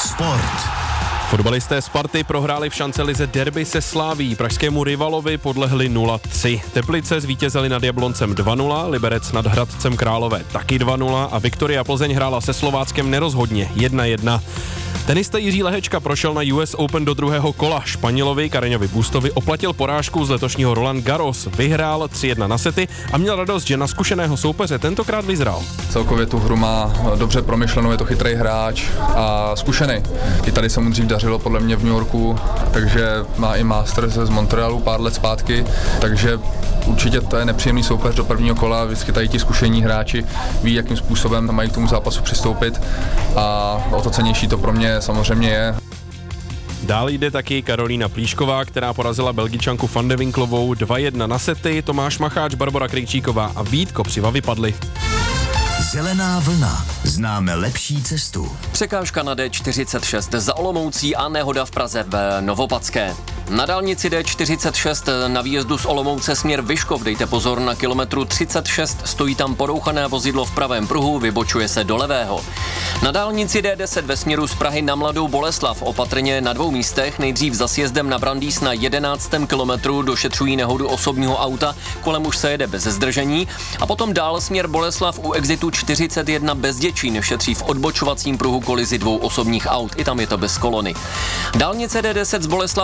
Sport. Fotbalisté Sparty prohráli v šancelize derby se Slaví. Pražskému rivalovi podlehli nula tři. Teplice zvítězili nad Jabloncem dva nula, Liberec nad Hradcem Králové taky dva nula a Viktoria Plzeň hrála se Slováckem nerozhodně jedna jedna. Tenista Jiří Lehečka prošel na U S Open do druhého kola. Španělovi Kareňovi Bustovi oplatil porážku z letošního Roland Garros. Vyhrál tři jedna na sety a měl radost, že na zkušeného soupeře tentokrát vyzral. Celkově tu hru má dobře promyšlenou, je to chytrý hráč a zkušený. I tady se mu dřív dařilo podle mě v New Yorku, takže má i Masters z Montrealu pár let zpátky, takže určitě to je nepříjemný soupeř do prvního kola, vždycky tady ti zkušení hráči ví, jakým způsobem mají k tomu zápasu přistoupit a o to cennější to pro mě samozřejmě je. Dál jde taky Karolína Plíšková, která porazila Belgičanku Van de Winklovou dva jedna na sety, Tomáš Macháč, Barbora Krejčíková a Vít Kopřiva vypadli. Zelená vlna. Známe lepší cestu. Překážka na D čtyřicet šest za Olomoucí a nehoda v Praze v Novopadské. Na dálnici D čtyřicet šest na výjezdu z Olomouce směr Vyškov dejte pozor, na kilometru třicet šest stojí tam porouchané vozidlo v pravém pruhu, vybočuje se do levého. Na dálnici D deset ve směru z Prahy na Mladou Boleslav opatrně na dvou místech, nejdřív za sjezdem na Brandýs na jedenáctém kilometru došetřují nehodu osobního auta, kolem už se jede bez zdržení a potom dál směr Boleslav u exitu čtyřicet jedna bez Děčín šetří v odbočovacím pruhu kolizi dvou osobních aut, i tam je to bez kolony. Dálnice D deset z Boleslav